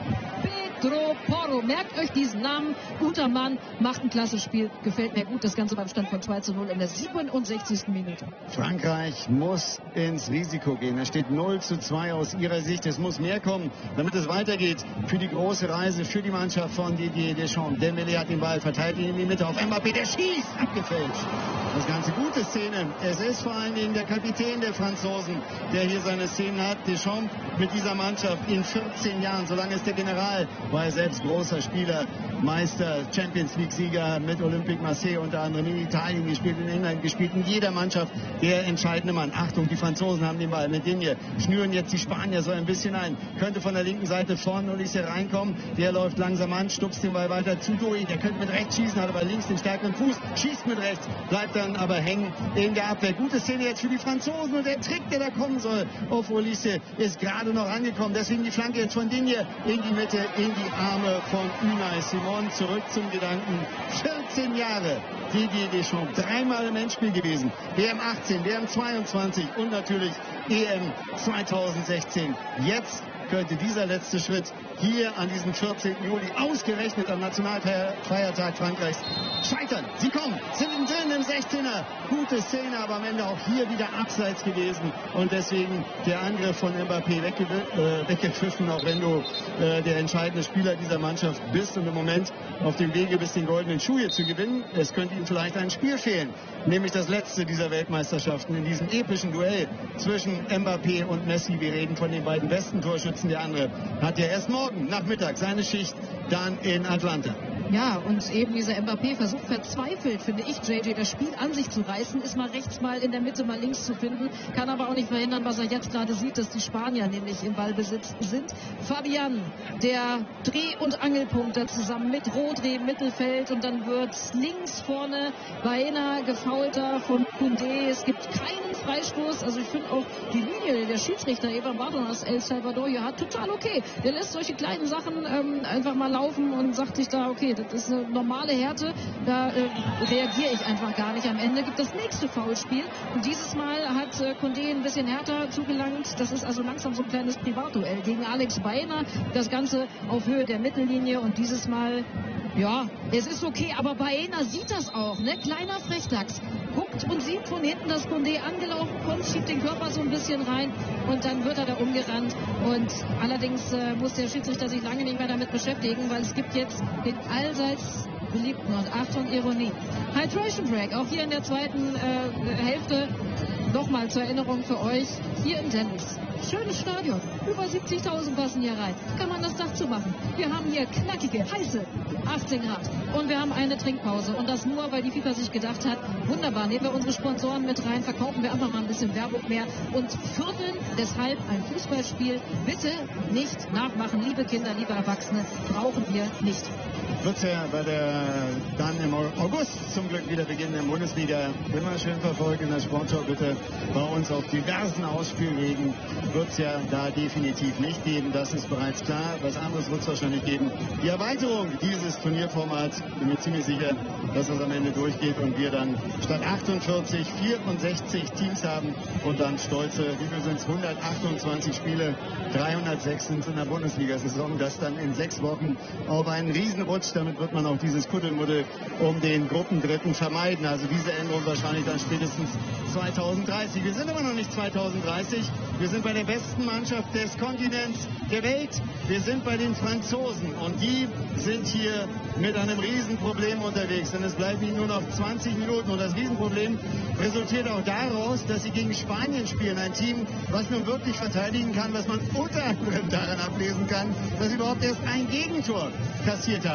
Pedro Porro, merkt euch diesen Namen, guter Mann, macht ein klasse Spiel, gefällt mir gut, das Ganze beim Stand von zwei zu null in der siebenundsechzigsten Minute. Frankreich muss ins Risiko gehen, es steht null zu zwei aus ihrer Sicht, es muss mehr kommen, damit es weitergeht für die große Reise, für die Mannschaft von Didier Deschamps. Dembélé hat den Ball, verteilt ihn in die Mitte auf Mbappé, der schießt, abgefälscht. Das ganze gute Szene, es ist vor allen Dingen der Kapitän der Franzosen, der hier seine Szenen hat, Deschamps mit dieser Mannschaft in vierzehn Jahren, so lange ist der General, war er selbst großer Spieler, Meister, Champions League Sieger mit Olympique Marseille unter anderem in Italien gespielt, in England gespielt, in jeder Mannschaft der entscheidende Mann. Achtung, die Franzosen haben den Ball mit Digne, schnüren jetzt die Spanier so ein bisschen ein, könnte von der linken Seite vorne Olise reinkommen, der läuft langsam an, stupst den Ball weiter zu Doué, der könnte mit rechts schießen, hat aber links den stärkeren Fuß, schießt mit rechts, bleibt dann aber hängen in der Abwehr. Gute Szene jetzt für die Franzosen und der Trick, der da kommen soll auf Olise, ist gerade noch angekommen, deswegen die Flanke jetzt von Digne in die Mitte, in die Arme von Unai Simon. Zurück zum Gedanken, vierzehn Jahre Didier Deschamps, dreimal im Endspiel gewesen, W M achtzehn, W M zweiundzwanzig und natürlich E M zweitausendsechzehn. Jetzt könnte dieser letzte Schritt hier an diesem vierzehnten Juli ausgerechnet am Nationalfeiertag Frankreichs scheitern. Sie kommen, sind drin im sechzehner. Gute Szene, aber am Ende auch hier wieder abseits gewesen und deswegen der Angriff von Mbappé wegge äh, weggepfiffen, auch wenn du äh, der entscheidende Spieler dieser Mannschaft bist und im Moment auf dem Wege bist, den goldenen Schuh hier zu gewinnen. Es könnte ihm vielleicht ein Spiel fehlen, nämlich das letzte dieser Weltmeisterschaften in diesem epischen Duell zwischen Mbappé und Messi. Wir reden von den beiden besten Torschützen. Der andere hat ja erst morgen Nachmittag seine Schicht dann in Atlanta. Ja, und eben dieser Mbappé versucht verzweifelt, finde ich, J J, das Spiel an sich zu reißen, ist mal rechts, mal in der Mitte, mal links zu finden, kann aber auch nicht verhindern, was er jetzt gerade sieht, dass die Spanier nämlich im Ballbesitz sind. Fabian, der Dreh- und Angelpunkt da zusammen mit Rodri im Mittelfeld und dann wird links vorne Baena gefoulter von Koundé. Es gibt keinen Freistoß, also ich finde auch die Linie, der Schiedsrichter Evan Barton aus El Salvador hier hat total okay. Der lässt solche kleinen Sachen ähm, einfach mal laufen und sagt sich da, okay, das ist eine normale Härte, da äh, reagiere ich einfach gar nicht. Am Ende gibt das nächste Foulspiel und dieses Mal hat äh, Koundé ein bisschen härter zugelangt. Das ist also langsam so ein kleines Privatduell gegen Alex Baena. Das Ganze auf Höhe der Mittellinie und dieses Mal, ja, es ist okay, aber Baena sieht das auch, ne? Kleiner Frechdachs. Guckt und sieht von hinten, dass Koundé angelaufen kommt, schiebt den Körper so ein bisschen rein und dann wird er da umgerannt. Und allerdings äh, muss der Schiedsrichter sich lange nicht mehr damit beschäftigen, weil es gibt jetzt den allseits beliebten und Achtung, Ironie, Hydration Break, auch hier in der zweiten äh, Hälfte. Nochmal zur Erinnerung für euch, hier in Tennis. Schönes Stadion, über siebzigtausend passen hier rein. Kann man das Dach zumachen. Wir haben hier knackige, heiße achtzehn Grad. Und wir haben eine Trinkpause. Und das nur, weil die FIFA sich gedacht hat, wunderbar, nehmen wir unsere Sponsoren mit rein, verkaufen wir einfach mal ein bisschen Werbung mehr und vierteln deshalb ein Fußballspiel. Bitte nicht nachmachen, liebe Kinder, liebe Erwachsene, brauchen wir nicht. Wird ja bei der dann im August zum Glück wieder beginnen in der Bundesliga. Immer schön verfolgen in der Sportschau bitte. Bei uns auf diversen Ausspielwegen wird es ja da definitiv nicht geben. Das ist bereits klar. Was anderes wird es wahrscheinlich geben. Die Erweiterung dieses Turnierformats, bin mir ziemlich sicher, dass es am Ende durchgeht und wir dann statt achtundvierzig, vierundsechzig Teams haben und dann stolze, wie viel sind es, hundertachtundzwanzig Spiele, dreihundertsechs sind in der Bundesliga-Saison. Das dann in sechs Wochen auf einen Riesenrutsch. Damit wird man auch dieses Kuddelmuddel um den Gruppendritten vermeiden. Also diese Änderung wahrscheinlich dann spätestens zweitausenddreißig. Wir sind aber noch nicht zweitausenddreißig. Wir sind bei der besten Mannschaft des Kontinents, der Welt. Wir sind bei den Franzosen und die sind hier mit einem Riesenproblem unterwegs. Denn es bleiben ihnen nur noch zwanzig Minuten und das Riesenproblem resultiert auch daraus, dass sie gegen Spanien spielen. Ein Team, was nun wirklich verteidigen kann, was man unter anderem daran ablesen kann, dass sie überhaupt erst ein Gegentor kassiert haben.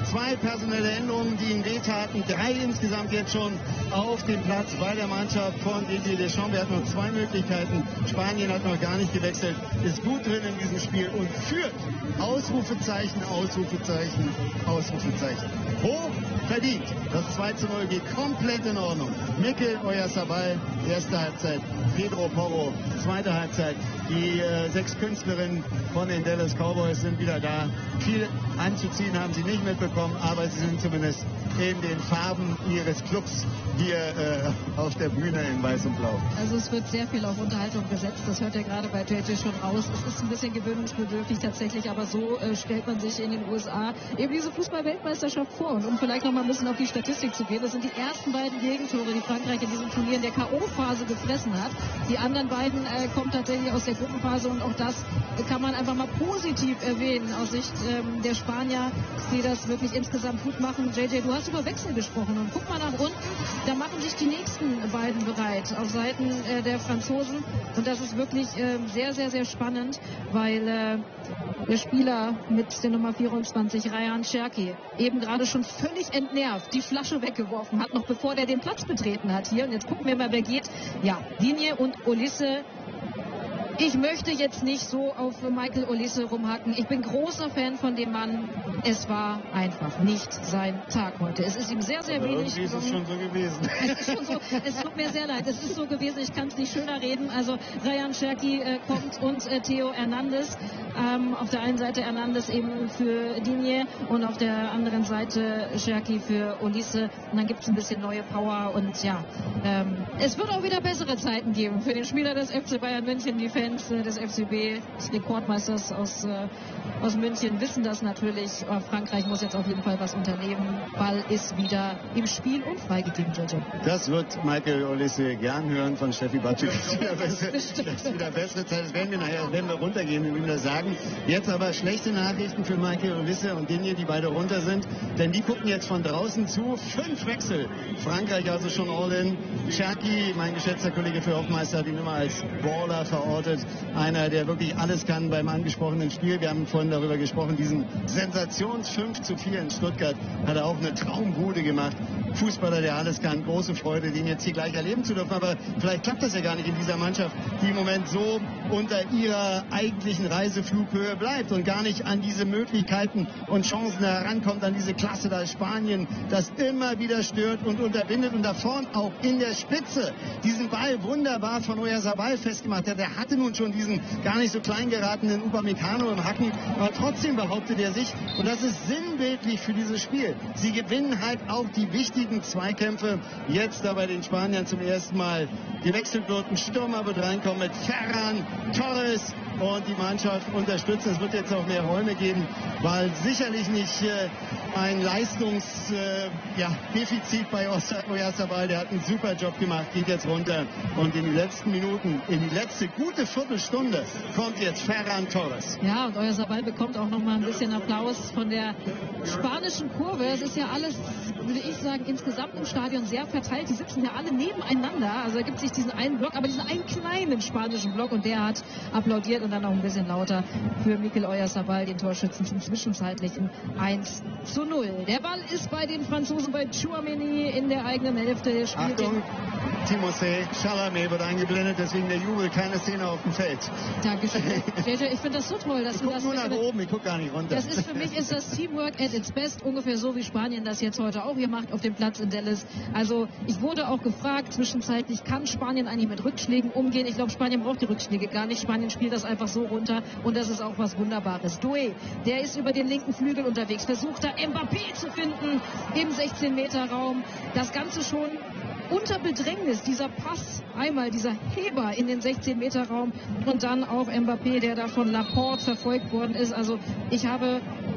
Zwei personelle Änderungen, die ihm wehtaten. Drei insgesamt jetzt schon auf dem Platz bei der Mannschaft von Didier Deschamps. Er hat noch zwei Möglichkeiten. Spanien hat noch gar nicht gewechselt. Ist gut drin in diesem Spiel und führt. Ausrufezeichen, Ausrufezeichen, Ausrufezeichen. Hoch verdient. Das zwei zu null geht komplett in Ordnung. Mikel Oyarzabal, erste Halbzeit. Pedro Porro, zweite Halbzeit. Die äh, sechs Künstlerinnen von den Dallas Cowboys sind wieder da. Viel anzuziehen haben sie nicht mitbekommen, aber sie sind zumindest in den Farben ihres Clubs hier äh, auf der Bühne in Weiß und Blau. Also es wird sehr viel auf Unterhaltung gesetzt. Das hört ihr gerade bei J J schon raus. Es ist ein bisschen gewöhnungsbedürftig tatsächlich, aber so äh, stellt man sich in den U S A eben diese Fußball-Weltmeisterschaft vor. Und um vielleicht noch mal ein bisschen auf die Statistik zu gehen, das sind die ersten beiden Gegentore, die Frankreich in diesem Turnier in der K O-Phase gefressen hat. Die anderen beiden äh, kommen tatsächlich aus der Gruppenphase und auch das äh, kann man einfach mal positiv erwähnen aus Sicht ähm, der Spanier, die das wirklich insgesamt gut machen. J J, du hast über Wechsel gesprochen und guck mal nach unten, da machen sich die nächsten beiden bereit auf Seiten äh, der Franzosen und das ist wirklich äh, sehr, sehr, sehr spannend, weil äh, der Spieler mit der Nummer vierundzwanzig, Rayan Cherki, eben gerade schon völlig entnervt die Flasche weggeworfen hat, noch bevor der den Platz betreten hat hier. Und jetzt gucken wir mal, wer geht. Ja, Digne und Olise. Ich möchte jetzt nicht so auf Michael Olise rumhacken. Ich bin großer Fan von dem Mann. Es war einfach nicht sein Tag heute. Es ist ihm sehr, sehr wenig gelungen. Es ist schon so gewesen. Es ist schon so. Es tut mir sehr leid. Es ist so gewesen. Ich kann es nicht schöner reden. Also Rayan Cherki äh, kommt und äh, Theo Hernandez. Ähm, auf der einen Seite Hernandez eben für Digne und auf der anderen Seite Cherki für Olise. Und dann gibt es ein bisschen neue Power. Und ja, ähm, es wird auch wieder bessere Zeiten geben für den Spieler des F C Bayern München, die Fans des F C B, des Rekordmeisters aus, äh, aus München, wissen das natürlich. Aber Frankreich muss jetzt auf jeden Fall was unternehmen. Ball ist wieder im Spiel und freigegeben, J J. Das wird Michael Olise gern hören von Steffi Batschuk. Das ist wieder bessere, das ist wieder bessere Zeit. Das werden wir nachher, werden wir runtergehen und ihm das sagen. Jetzt aber schlechte Nachrichten für Michael Olise und Digne, die beide runter sind. Denn die gucken jetzt von draußen zu. Fünf Wechsel. Frankreich also schon all in. Cherki, mein geschätzter Kollege für Hoffmeister, hat ihn immer als Baller verortet. Einer, der wirklich alles kann beim angesprochenen Spiel. Wir haben vorhin darüber gesprochen, diesen Sensations fünf zu vier in Stuttgart hat er auch eine Traumbude gemacht. Fußballer, der alles kann. Große Freude, den jetzt hier gleich erleben zu dürfen. Aber vielleicht klappt das ja gar nicht in dieser Mannschaft, die im Moment so unter ihrer eigentlichen Reiseflughöhe bleibt und gar nicht an diese Möglichkeiten und Chancen herankommt, an diese Klasse da Spanien, das immer wieder stört und unterbindet und da vorn auch in der Spitze diesen Ball wunderbar von Oyarzabal festgemacht hat. Er hatte nun schon diesen gar nicht so klein geratenen Upamecano im Hacken, aber trotzdem behauptet er sich und das ist sinnbildlich für dieses Spiel. Sie gewinnen halt auch die wichtigen Zweikämpfe. Jetzt da bei den Spaniern zum ersten Mal gewechselt wird. Ein Stürmer wird reinkommen mit Ferran Torres und die Mannschaft unterstützt. Es wird jetzt auch mehr Räume geben, weil sicherlich nicht äh, ein Leistungsdefizit äh, ja, Defizit bei Oyarzabal. Der hat einen super Job gemacht, geht jetzt runter und in die letzten Minuten, in die letzte gute Viertelstunde kommt jetzt Ferran Torres. Ja, und Oyarzabal bekommt auch noch mal ein bisschen Applaus von der spanischen Kurve. Es ist ja alles, würde ich sagen, insgesamt im Stadion sehr verteilt. Die sitzen ja alle nebeneinander. Also da gibt es nicht diesen einen Block, aber diesen einen kleinen spanischen Block und der hat applaudiert und dann noch ein bisschen lauter für Mikel Oyarzabal, den Torschützen, zum zwischenzeitlichen eins zu null. Der Ball ist bei den Franzosen, bei Tchouaméni in der eigenen Hälfte. Der spielt Achtung, Timothée Chalamet wird eingeblendet, deswegen der Jubel, keine Szene auf dem Feld. Dankeschön. J J, ich finde das so toll, dass ich du guck das... nur nach oben, ich gucke gar nicht runter. Das ist für mich ist das Teamwork at its best, ungefähr so wie Spanien das jetzt heute auch hier macht auf dem Platz in Dallas. Also ich wurde auch gefragt zwischenzeitlich, kann Spanien eigentlich mit Rückschlägen umgehen? Ich glaube, Spanien braucht die Rückschläge gar nicht. Spanien spielt das einfach so runter und das ist auch was Wunderbares. Doué, der ist über den linken Flügel unterwegs, versucht da Mbappé zu finden im sechzehn Meter Raum. Das Ganze schon unter Bedrängnis, dieser Pass, einmal dieser Heber in den sechzehn Meter Raum und dann auch Mbappé, der da von Laporte verfolgt worden ist. Also ich habe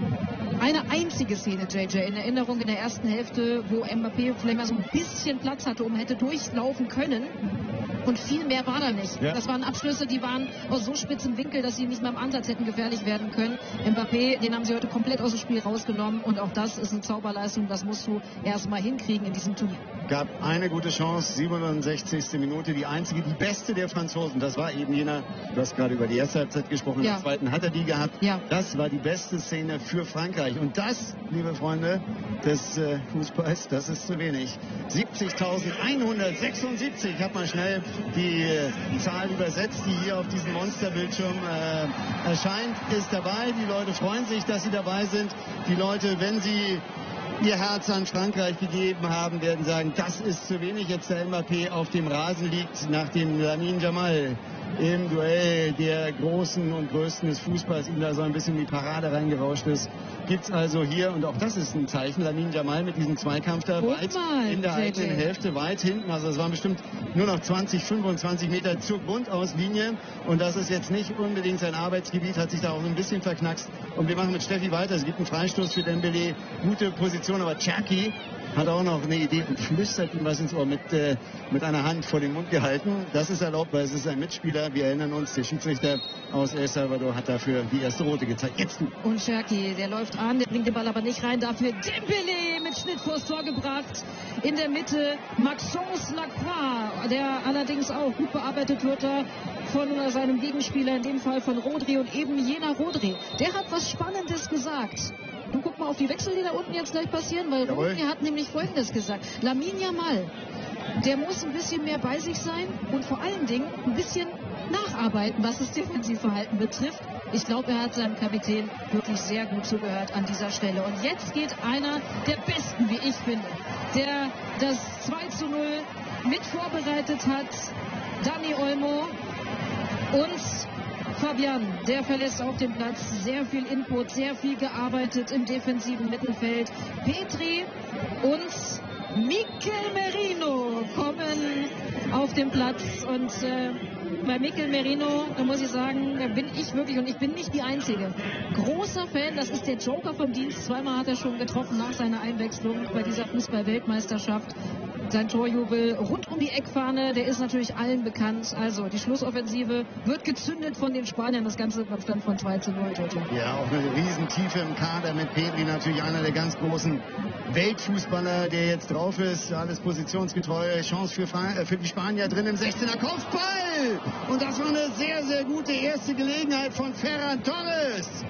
eine einzige Szene, J J, in Erinnerung in der ersten Hälfte, wo Mbappé vielleicht mal so ein bisschen Platz hatte und hätte durchlaufen können. Und viel mehr war da nicht. Ja. Das waren Abschlüsse, die waren aus so spitzem Winkel, dass sie nicht mal im Ansatz hätten gefährlich werden können. Mbappé, den haben sie heute komplett aus dem Spiel rausgenommen. Und auch das ist eine Zauberleistung. Das musst du erstmal hinkriegen in diesem Turnier. Gab eine gute Chance, siebenundsechzigste Minute, die einzige, die beste der Franzosen. Das war eben jener, du hast gerade über die erste Halbzeit gesprochen, Ja. in der zweiten hat er die gehabt. Ja. Das war die beste Szene für Frankreich. Und das, liebe Freunde des äh, Fußballs, das ist zu wenig. siebzigtausendeinhundertsechsundsiebzig, ich habe mal schnell die äh, Zahl übersetzt, die hier auf diesem Monsterbildschirm äh, erscheint, ist dabei. Die Leute freuen sich, dass sie dabei sind. Die Leute, wenn sie ihr Herz an Frankreich gegeben haben, werden sagen, das ist zu wenig. Jetzt der Mbappé auf dem Rasen liegt, nachdem Lamine Yamal im Duell der Großen und Größten des Fußballs ihm da so ein bisschen in die Parade reingerauscht ist. Gibt's also hier, und auch das ist ein Zeichen, Lamine Yamal mit diesem Zweikampf da Guck weit mal, in der J J. eigenen Hälfte, weit hinten. Also es waren bestimmt nur noch zwanzig, fünfundzwanzig Meter zur Grundauslinie. Und das ist jetzt nicht unbedingt sein Arbeitsgebiet, hat sich da auch ein bisschen verknackst. Und wir machen mit Steffi weiter. Es gibt einen Freistoß für Dembélé. Gute Position, aber Cherki hat auch noch eine Idee und flüstert ihm was ins Ohr mit, äh, mit einer Hand vor den Mund gehalten. Das ist erlaubt, weil es ist ein Mitspieler. Wir erinnern uns, der Schiedsrichter aus El Salvador hat dafür die erste Rote gezeigt. Jetzt du. Und Cherki, der läuft an, der bringt den Ball aber nicht rein. Dafür Dembélé mit Schnitt vors Tor gebracht. In der Mitte Maxence Lacroix, der allerdings auch gut bearbeitet wird da von seinem Gegenspieler, in dem Fall von Rodri und eben jener Rodri. Der hat was Spannendes gesagt. Du guck mal auf die Wechsel, die da unten jetzt gleich passieren, weil Jawohl. Rodri hat nämlich Folgendes gesagt. Lamine Yamal, der muss ein bisschen mehr bei sich sein und vor allen Dingen ein bisschen nacharbeiten, was das Defensivverhalten betrifft. Ich glaube, er hat seinem Kapitän wirklich sehr gut zugehört an dieser Stelle. Und jetzt geht einer der Besten, wie ich finde, der das zwei zu null mit vorbereitet hat, Dani Olmo. Und Fabian, der verlässt auch den Platz. Sehr viel Input, sehr viel gearbeitet im defensiven Mittelfeld. Petri und Mikel Merino kommen auf den Platz. Und äh, bei Mikel Merino, da muss ich sagen, da bin ich wirklich, und ich bin nicht die Einzige, großer Fan. Das ist der Joker vom Dienst. Zweimal hat er schon getroffen nach seiner Einwechslung bei dieser Fußball-Weltmeisterschaft. Sein Torjubel rund um die Eckfahne, der ist natürlich allen bekannt. Also die Schlussoffensive wird gezündet von den Spaniern. Das Ganze beim Stand von zwei zu null. Ja, auch eine Riesentiefe im Kader mit Pedri, natürlich einer der ganz großen Weltfußballer, der jetzt drauf ist. Alles positionsgetreu. Chance für, Fra- äh, für die Spanier drin im sechzehner Kopfball. Und das war eine sehr, sehr gute erste Gelegenheit von Ferran Torres.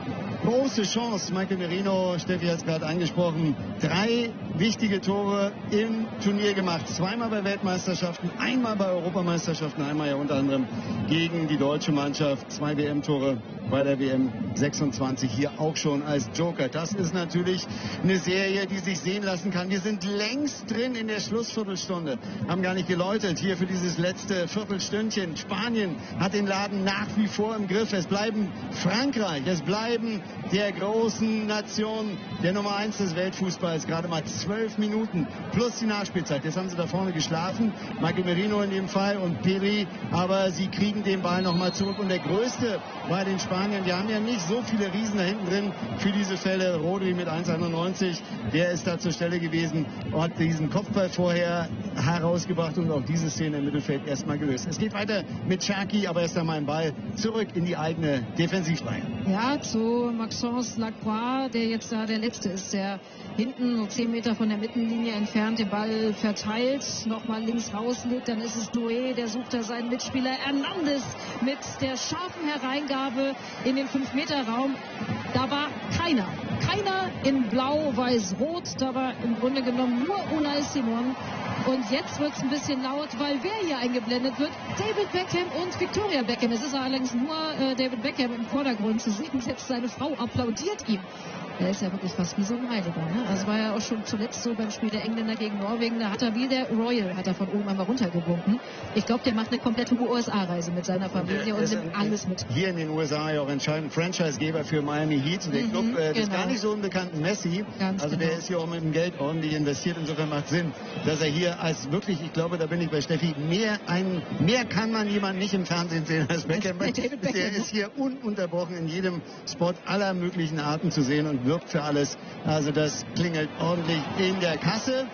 Große Chance, Mikel Merino, Steffi hat es gerade angesprochen, drei wichtige Tore im Turnier gemacht. Zweimal bei Weltmeisterschaften, einmal bei Europameisterschaften, einmal ja unter anderem gegen die deutsche Mannschaft. Zwei W M-Tore bei der W M sechsundzwanzig, hier auch schon als Joker. Das ist natürlich eine Serie, die sich sehen lassen kann. Wir sind längst drin in der Schlussviertelstunde, haben gar nicht geläutet hier für dieses letzte Viertelstündchen. Spanien hat den Laden nach wie vor im Griff. Es bleiben Frankreich, es bleiben der großen Nation, der Nummer eins des Weltfußballs, gerade mal zwölf Minuten plus die Nachspielzeit. Jetzt haben sie da vorne geschlafen, Mikel Merino in dem Fall und Pedri, aber sie kriegen den Ball nochmal zurück. Und der Größte bei den Spaniern, die haben ja nicht so viele Riesen da hinten drin für diese Fälle. Rodri mit eins Komma einundneunzig, der ist da zur Stelle gewesen, hat diesen Kopfball vorher herausgebracht und auch diese Szene im Mittelfeld erstmal gelöst. Es geht weiter mit Cherki, aber erst einmal ein Ball zurück in die eigene Defensivreihe. Ja, zu Maxence Lacroix, der jetzt da der Letzte ist, der hinten so zehn Meter von der Mittellinie entfernt den Ball verteilt, nochmal links rauslegt, dann ist es Doué, der sucht da seinen Mitspieler Hernandez mit der scharfen Hereingabe in den fünf Meter Raum. Da war keiner, keiner in Blau, Weiß, Rot, da war im Grunde genommen nur Unai Simon. Und jetzt wird es ein bisschen laut, weil wer hier eingeblendet wird? David Beckham und Victoria Beckham. Es ist allerdings nur äh, David Beckham im Vordergrund zu sehen. Selbst seine Frau applaudiert ihm. Er ist ja wirklich fast wie so ein Heiliger. Ne? Also war ja auch schon zuletzt so beim Spiel der Engländer gegen Norwegen. Da hat er wie der Royal, hat er von oben einmal runtergewunken. Ich glaube, der macht eine komplette U S A-Reise mit seiner Familie und, und nimmt alles mit. Hier in den U S A ja auch entscheidend Franchise-Geber für Miami Heat. Der mhm, Club äh, des genau. gar nicht so unbekannten Messi. Ganz also genau. Der ist hier auch mit dem Geld ordentlich investiert. Insofern macht Sinn, dass er hier als wirklich, ich glaube, da bin ich bei Steffi, mehr, ein, mehr kann man jemanden nicht im Fernsehen sehen als Beckham. Der ist hier ununterbrochen in jedem Spot aller möglichen Arten zu sehen und wirbt für alles. Also das klingelt ordentlich in der Kasse.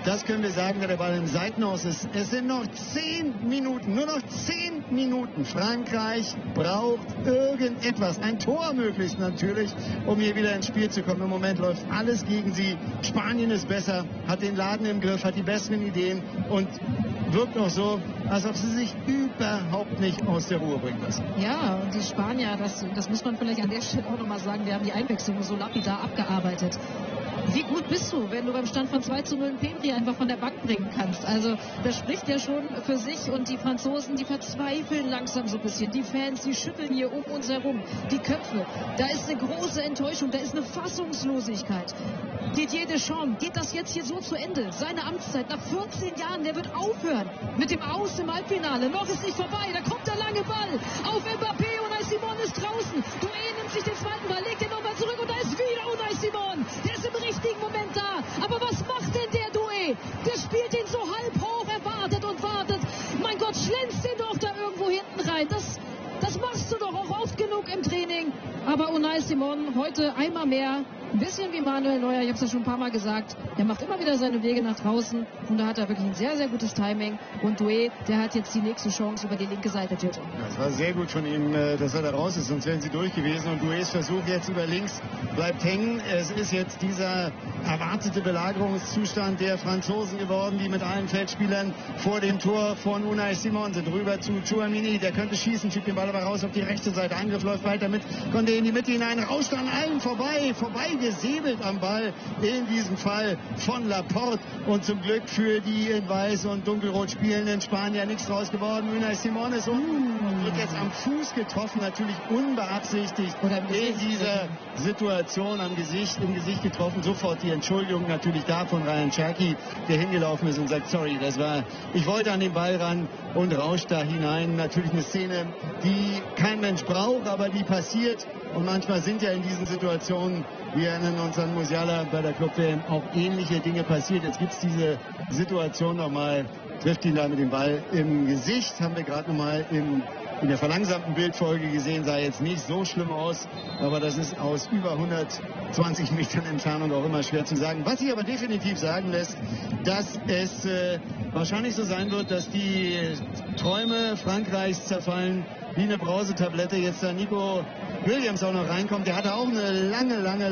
Das können wir sagen, da der Ball im Seitenhaus ist. Es sind noch zehn Minuten, nur noch zehn Minuten. Frankreich braucht irgendetwas, ein Tor möglichst natürlich, um hier wieder ins Spiel zu kommen. Im Moment läuft alles gegen sie. Spanien ist besser, hat den Laden im Griff, hat die besseren Ideen und wirkt noch so, als ob sie sich überhaupt nicht aus der Ruhe bringen lassen. Ja, und die Spanier, das, das muss man vielleicht an der Stelle auch nochmal sagen, wir haben die Einwechslung so lapidar abgearbeitet. Wie gut bist du, wenn du beim Stand von zwei zu null Pedri einfach von der Bank bringen kannst? Also das spricht ja schon für sich und die Franzosen, die verzweifeln langsam so ein bisschen. Die Fans, die schütteln hier um uns herum. Die Köpfe, da ist eine große Enttäuschung, da ist eine Fassungslosigkeit. Didier Deschamps, geht das jetzt hier so zu Ende? Seine Amtszeit nach vierzehn Jahren, der wird aufhören mit dem Aus im Halbfinale. Noch ist nicht vorbei, da kommt der lange Ball auf Mbappé. Unai Simon ist draußen. Doué nimmt sich den zweiten Ball, legt den nochmal zurück und da ist wieder Unai Simon. Der ist im richtigen Moment da. Aber was macht denn der Doué? Der spielt ihn so halb hoch, er wartet und wartet. Mein Gott, schlänzt den doch da irgendwo hinten rein. Das, das machst du doch auch oft genug im Training. Aber Unai Simon heute einmal mehr, ein bisschen wie Manuel Neuer, ich habe es ja schon ein paar Mal gesagt, der macht immer wieder seine Wege nach draußen und da hat er wirklich ein sehr, sehr gutes Timing. Und Doué, der hat jetzt die nächste Chance über die linke Seite, Tito. Das war sehr gut von ihm, dass er da raus ist, sonst wären sie durch gewesen. Und Doués Versuch jetzt über links bleibt hängen. Es ist jetzt dieser erwartete Belagerungszustand der Franzosen geworden, die mit allen Feldspielern vor dem Tor von Unai Simon sind. Rüber zu Tchouaméni, der könnte schießen, schiebt den Ball aber raus auf die rechte Seite. Angriff läuft weiter mit, konnte in die Mitte hinein, rauscht an allen vorbei, vorbei gesäbelt am Ball, in diesem Fall von Laporte. Und zum Glück für die in weiß und dunkelrot spielenden Spanier nichts draus geworden. Unai Simon ist um und wird jetzt am Fuß getroffen, natürlich unbeabsichtigt in dieser Situation am Gesicht, im Gesicht getroffen. Sofort die Entschuldigung natürlich da von Ryan Cherki, der hingelaufen ist und sagt, sorry, das war, ich wollte an den Ball ran und rauscht da hinein. Natürlich eine Szene, die kein Mensch braucht, aber die passiert. Und manchmal sind ja in diesen Situationen, wir erinnern uns an Musiala bei der Club-W M, auch ähnliche Dinge passiert. Jetzt gibt es diese Situation nochmal, trifft ihn da mit dem Ball im Gesicht, haben wir gerade nochmal in, in der verlangsamten Bildfolge gesehen, sah jetzt nicht so schlimm aus, aber das ist aus über hundertzwanzig Metern Entfernung auch immer schwer zu sagen. Was sich aber definitiv sagen lässt, dass es äh, wahrscheinlich so sein wird, dass die Träume Frankreichs zerfallen wie eine Brausetablette. Jetzt da Nico Williams auch noch reinkommt. Der hatte auch eine lange, lange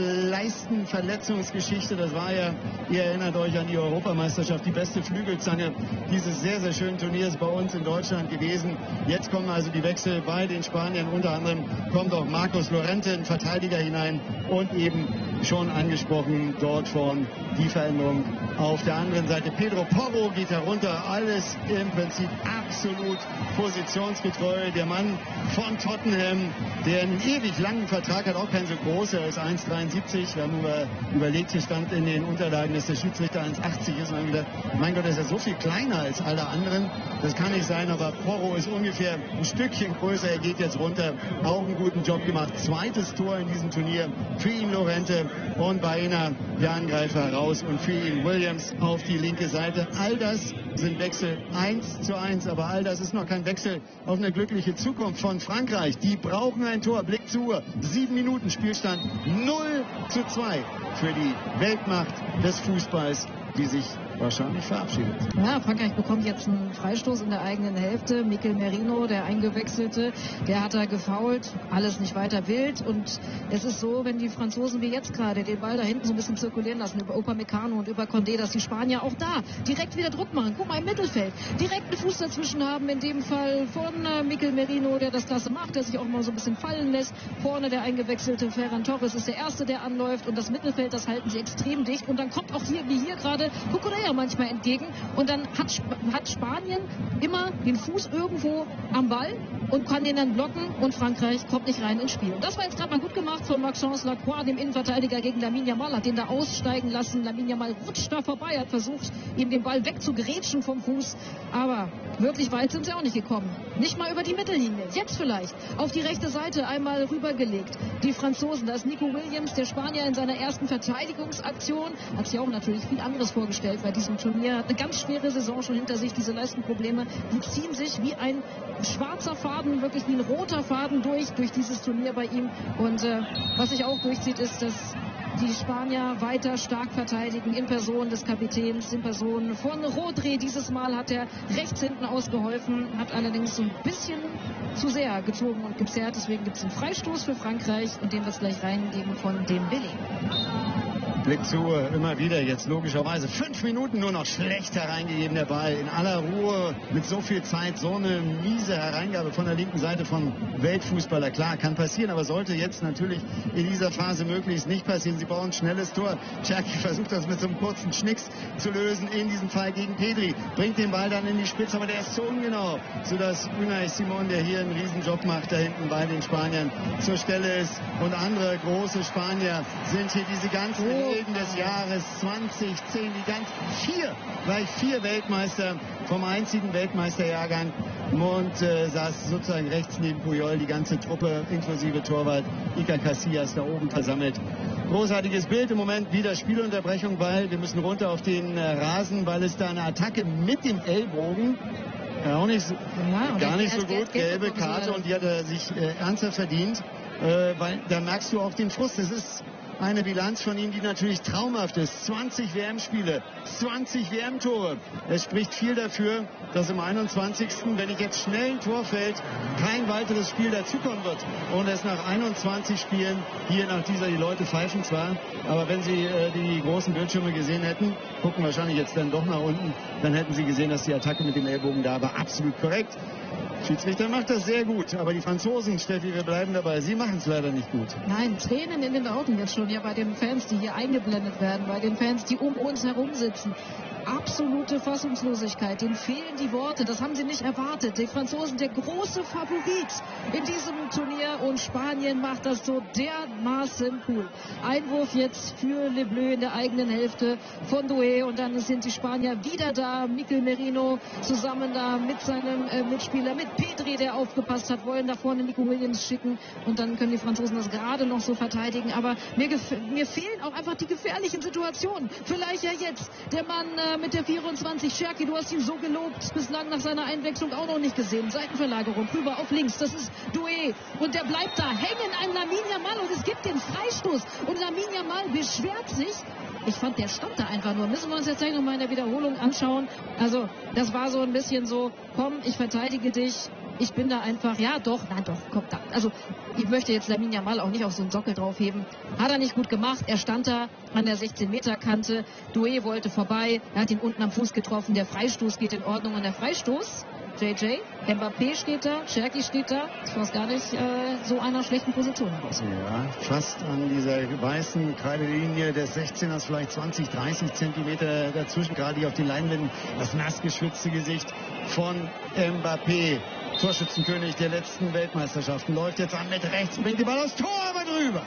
Leistenverletzungsgeschichte. Das war ja, ihr erinnert euch an die Europameisterschaft, die beste Flügelzange dieses sehr, sehr schönen Turniers bei uns in Deutschland gewesen. Jetzt kommen also die Wechsel bei den Spaniern. Unter anderem kommt auch Marcos Llorente, ein Verteidiger, hinein und eben schon angesprochen dort vorn die Veränderung. Auf der anderen Seite Pedro Porro geht herunter. Alles im Prinzip absolut positionsgetreu. Der Mann von Tottenham, der einen ewig langen Vertrag hat, auch kein so großer, er ist eins Komma dreiundsiebzig. Wir haben über, überlegt, hier stand in den Unterlagen, dass der Schiedsrichter eins Komma achtzig ist. Und haben gedacht, mein Gott, ist er so viel kleiner als alle anderen. Das kann nicht sein, aber Porro ist ungefähr ein Stückchen größer. Er geht jetzt runter. Auch einen guten Job gemacht. Zweites Tor in diesem Turnier. Für ihn Llorente und Baena, der Angreifer, raus. Und für ihn Williams auf die linke Seite. All das sind Wechsel eins zu eins. Aber all das ist noch kein Wechsel auf eine glückliche Zukunft von Frankreich. Die brauchen ein Tor. Blick zur Uhr. Sieben Minuten Spielstand. null zu zwei für die Weltmacht des Fußballs, die sich wahrscheinlich verabschiedet. Ja, Frankreich bekommt jetzt einen Freistoß in der eigenen Hälfte. Mikel Merino, der Eingewechselte, der hat da gefoult. Alles nicht weiter wild. Und es ist so, wenn die Franzosen wie jetzt gerade den Ball da hinten so ein bisschen zirkulieren lassen über Upamecano und über Condé, dass die Spanier auch da direkt wieder Druck machen. Guck mal im Mittelfeld. Direkt einen Fuß dazwischen haben, in dem Fall von äh, Mikel Merino, der das klasse macht, der sich auch mal so ein bisschen fallen lässt. Vorne der eingewechselte Ferran Torres ist der Erste, der anläuft. Und das Mittelfeld, das halten sie extrem dicht. Und dann kommt auch hier, wie hier gerade, Cucurella manchmal entgegen und dann hat, Sp hat Spanien immer den Fuß irgendwo am Ball und kann den dann blocken und Frankreich kommt nicht rein ins Spiel. Und das war jetzt gerade mal gut gemacht von Maxence Lacroix, dem Innenverteidiger gegen Lamine Yamal, hat den da aussteigen lassen. Lamine Yamal rutscht da vorbei, hat versucht, ihm den Ball wegzugrätschen vom Fuß, aber wirklich weit sind sie auch nicht gekommen. Nicht mal über die Mittellinie. Jetzt vielleicht auf die rechte Seite einmal rübergelegt. Die Franzosen, da ist Nico Williams, der Spanier in seiner ersten Verteidigungsaktion, hat sich auch natürlich viel anderes vorgestellt bei diesem Turnier, hat eine ganz schwere Saison schon hinter sich. Diese Leistenprobleme, die ziehen sich wie ein schwarzer Faden, wirklich wie ein roter Faden durch, durch dieses Turnier bei ihm. Und äh, was sich auch durchzieht, ist, dass die Spanier weiter stark verteidigen in Person des Kapitäns, in Person von Rodri. Dieses Mal hat er rechts hinten ausgeholfen, hat allerdings so ein bisschen zu sehr gezogen und gezerrt. Deswegen gibt es einen Freistoß für Frankreich und den wird es gleich reingeben von Dembélé. Blick zu, immer wieder jetzt logischerweise. Fünf Minuten nur noch schlecht hereingegeben, der Ball. In aller Ruhe, mit so viel Zeit, so eine miese Hereingabe von der linken Seite vom Weltfußballer. Klar, kann passieren, aber sollte jetzt natürlich in dieser Phase möglichst nicht passieren. Sie brauchen ein schnelles Tor. Cherki versucht das mit so einem kurzen Schnicks zu lösen, in diesem Fall gegen Pedri. Bringt den Ball dann in die Spitze, aber der ist so ungenau, sodass Unai Simon, der hier einen Riesenjob macht, da hinten bei den Spaniern zur Stelle ist. Und andere große Spanier sind hier diese ganzen Oh. des Jahres zwanzig zehn, die ganz vier, gleich vier Weltmeister vom einzigen Weltmeisterjahrgang. Und äh, saß sozusagen rechts neben Puyol, die ganze Truppe inklusive Torwart Iker Casillas da oben versammelt. Großartiges Bild im Moment, wieder Spielunterbrechung, weil wir müssen runter auf den äh, Rasen, weil es da eine Attacke mit dem Ellbogen, ja, auch nicht so, Ja, gar nicht so Geld, gut, Geld, gelbe Geld Karte, und die hat er sich äh, ernsthaft verdient, äh, weil da merkst du auch den Frust. Es ist eine Bilanz von ihm, die natürlich traumhaft ist. zwanzig W M-Spiele, zwanzig W M-Tore. Es spricht viel dafür, dass im einundzwanzigsten, wenn nicht jetzt schnell ein Tor fällt, kein weiteres Spiel dazukommen wird. Und es nach einundzwanzig Spielen, hier nach dieser, die Leute pfeifen zwar, aber wenn sie äh, die großen Bildschirme gesehen hätten, gucken wahrscheinlich jetzt dann doch nach unten, dann hätten sie gesehen, dass die Attacke mit dem Ellbogen da war. Absolut korrekt. Schiedsrichter macht das sehr gut, aber die Franzosen, Steffi, wir bleiben dabei, sie machen es leider nicht gut. Nein, Tränen in den Augen jetzt schon hier bei den Fans, die hier eingeblendet werden, bei den Fans, die um uns herum sitzen. Absolute Fassungslosigkeit, denen fehlen die Worte, das haben sie nicht erwartet. Die Franzosen, der große Favorit in diesem Turnier, und Spanien macht das so dermaßen cool. Einwurf jetzt für Le Bleu in der eigenen Hälfte von Doué, und dann sind die Spanier wieder da. Mikel Merino zusammen da mit seinem äh, Mitspieler, mit Pedri, der aufgepasst hat, wollen da vorne Nico Williams schicken, und dann können die Franzosen das gerade noch so verteidigen. Aber mir, mir fehlen auch einfach die gefährlichen Situationen. Vielleicht ja jetzt der Mann äh, mit der vierundzwanzig, Cherki, du hast ihn so gelobt, bislang nach seiner Einwechslung auch noch nicht gesehen. Seitenverlagerung, rüber auf links, das ist Doué, und der bleibt da hängen, ein Lamine Yamal, und es gibt den Freistoß, und Lamine Yamal beschwert sich. Ich fand, der stand da einfach nur. Müssen wir uns jetzt gleich nochmal in der Wiederholung anschauen. Also, das war so ein bisschen so, komm, ich verteidige dich. Ich bin da einfach, ja doch, nein doch, komm da. Also, ich möchte jetzt Lamine Yamal auch nicht auf so einen Sockel draufheben. Hat er nicht gut gemacht. Er stand da an der sechzehn-Meter-Kante. Doué wollte vorbei. Er hat ihn unten am Fuß getroffen. Der Freistoß geht in Ordnung. Und der Freistoß, J J, Mbappé steht da, Cherki steht da. Das war gar nicht äh, so einer schlechten Position raus. Ja, fast an dieser weißen Kreidelinie des sechzehners, vielleicht zwanzig, dreißig Zentimeter dazwischen, gerade hier auf den Leinwänden, das nass geschwitzte Gesicht von Mbappé. Torschützenkönig der letzten Weltmeisterschaften, läuft jetzt an mit rechts, bringt den Ball aufs Tor, aber drüber.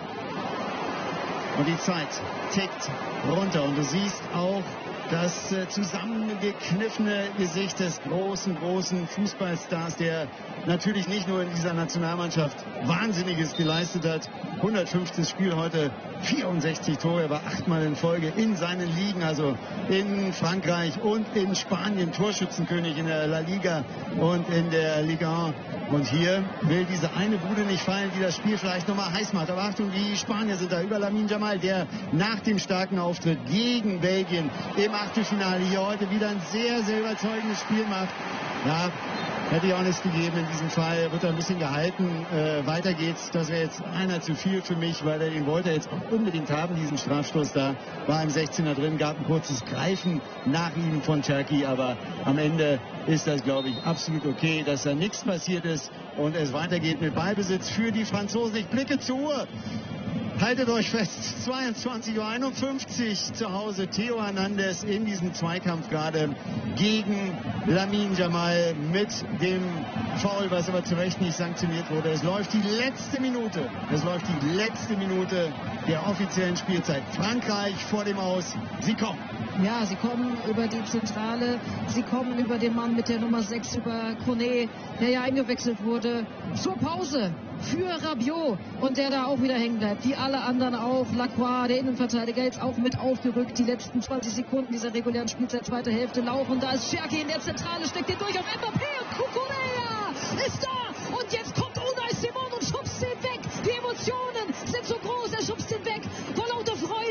Und die Zeit tickt runter, und du siehst auch das äh, zusammengekniffene Gesicht des großen, großen Fußballstars, der natürlich nicht nur in dieser Nationalmannschaft Wahnsinniges geleistet hat. hundertfünftes Spiel heute, vierundsechzig Tore, er war achtmal in Folge in seinen Ligen, also in Frankreich und in Spanien, Torschützenkönig in der La Liga und in der Liga eins. Und hier will diese eine Bude nicht fallen, die das Spiel vielleicht nochmal heiß macht. Aber Achtung, die Spanier sind da über Lamine Yamal, der nach dem starken Auftritt gegen Belgien im Achtelfinale hier heute wieder ein sehr, sehr überzeugendes Spiel macht. Ja, hätte ich auch nichts gegeben in diesem Fall. Wird er ein bisschen gehalten. Äh, weiter geht's. Das wäre jetzt einer zu viel für mich, weil er den wollte jetzt auch unbedingt haben, diesen Strafstoß da. War im sechzehner drin, gab ein kurzes Greifen nach ihm von Cherki, aber am Ende ist das, glaube ich, absolut okay, dass da nichts passiert ist und es weitergeht mit Ballbesitz für die Franzosen. Ich blicke zur Uhr. Haltet euch fest, zweiundzwanzig Uhr einundfünfzig zu Hause. Theo Hernandez in diesem Zweikampf gerade gegen Lamine Yamal mit dem Foul, was aber zu Recht nicht sanktioniert wurde. Es läuft die letzte Minute, es läuft die letzte Minute der offiziellen Spielzeit. Frankreich vor dem Aus, sie kommen. Ja, sie kommen über die Zentrale, sie kommen über den Mann mit der Nummer sechs, über Koné, der ja eingewechselt wurde, zur Pause für Rabiot, und der da auch wieder hängen bleibt, wie alle anderen auch. Lacroix, der Innenverteidiger, jetzt auch mit aufgerückt. Die letzten zwanzig Sekunden dieser regulären Spielzeit, zweite Hälfte laufen. Da ist Cherki in der Zentrale, steckt den durch auf Mbappé, und Cucurella ist da, und jetzt kommt Unai Simon und schubst ihn weg. Die Emotionen sind so groß, er schubst ihn weg vor lauter Freude.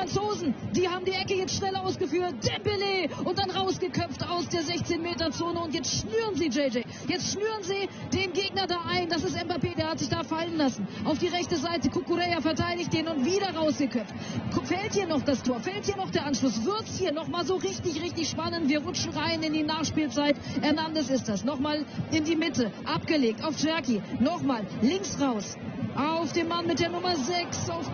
Franzosen, die haben die Ecke jetzt schnell ausgeführt. Dembélé und dann rausgeköpft aus der sechzehn Meter Zone. Und jetzt schnüren sie, J J. Jetzt schnüren sie den Gegner da ein. Das ist Mbappé, der hat sich da fallen lassen. Auf die rechte Seite, Cucurella verteidigt den und wieder rausgeköpft. Fällt hier noch das Tor? Fällt hier noch der Anschluss? Wird's hier nochmal so richtig, richtig spannend? Wir rutschen rein in die Nachspielzeit. Hernandez ist das. Nochmal in die Mitte. Abgelegt auf Cherki. Nochmal links raus. Auf den Mann mit der Nummer sechs. Auf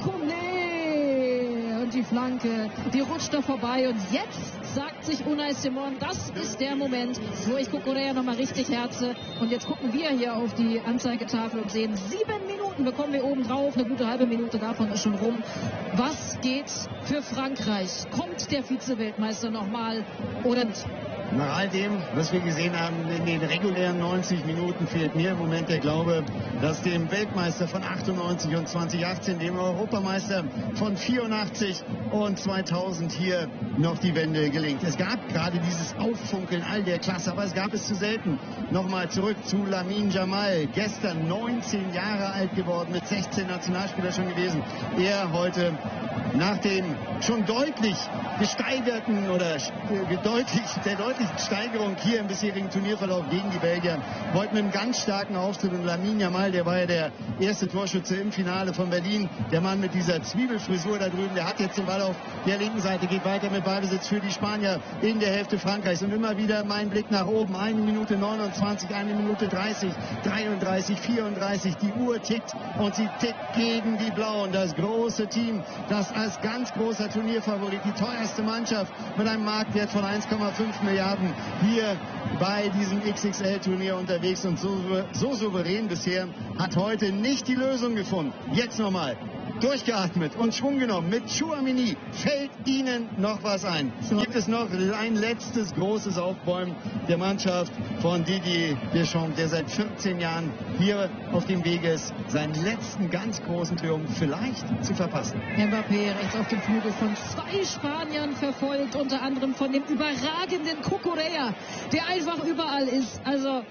Kone. Und die Flanke, die rutscht da vorbei. Und jetzt sagt sich Unai Simon, das ist der Moment, wo ich Cucurella nochmal richtig herze. Und jetzt gucken wir hier auf die Anzeigetafel und sehen, sieben Minuten bekommen wir oben drauf. Eine gute halbe Minute davon ist schon rum. Was geht für Frankreich? Kommt der Vize-Weltmeister nochmal oder nicht? Nach all dem, was wir gesehen haben in den regulären neunzig Minuten, fehlt mir im Moment der Glaube, dass dem Weltmeister von achtundneunzig und zweitausendachtzehn, dem Europameister von vierundachtzig und zweitausend hier noch die Wende gelingt. Es gab gerade dieses Auffunkeln all der Klasse, aber es gab es zu selten. Nochmal zurück zu Lamine Yamal, gestern neunzehn Jahre alt geworden, mit sechzehn Nationalspieler schon gewesen. Er heute nach dem schon deutlich gesteigerten oder äh, deutlich, der deutlichen Steigerung hier im bisherigen Turnierverlauf gegen die Belgier, heute mit einem ganz starken Auftritt. Und Lamine Yamal, der war ja der erste Torschütze im Finale von Berlin, der Mann mit dieser Zwiebelfrisur da drüben, der hat jetzt den Ball auf der linken Seite, geht weiter mit Ballbesitz für die Spanier in der Hälfte Frankreichs. Und immer wieder mein Blick nach oben, eine Minute neunundzwanzig, eine Minute dreißig, dreiunddreißig, vierunddreißig, die Uhr tickt und sie tickt gegen die Blauen, das große Team, das als ganz großer Turnierfavorit, die teuerste Mannschaft mit einem Marktwert von eins Komma fünf Milliarden hier bei diesem X X L-Turnier unterwegs und so, so souverän bisher, hat heute nicht die Lösung gefunden. Jetzt nochmal durchgeatmet und Schwung genommen mit Tchouaméni. Fällt Ihnen noch was ein? Gibt es noch ein letztes großes Aufbäumen der Mannschaft von Didier Deschamps, der seit vierzehn Jahren hier auf dem Weg ist, seinen letzten ganz großen Triumph vielleicht zu verpassen? Mbappé rechts auf dem Flügel von zwei Spaniern verfolgt, unter anderem von dem überragenden Cucurella, der einfach überall ist. Also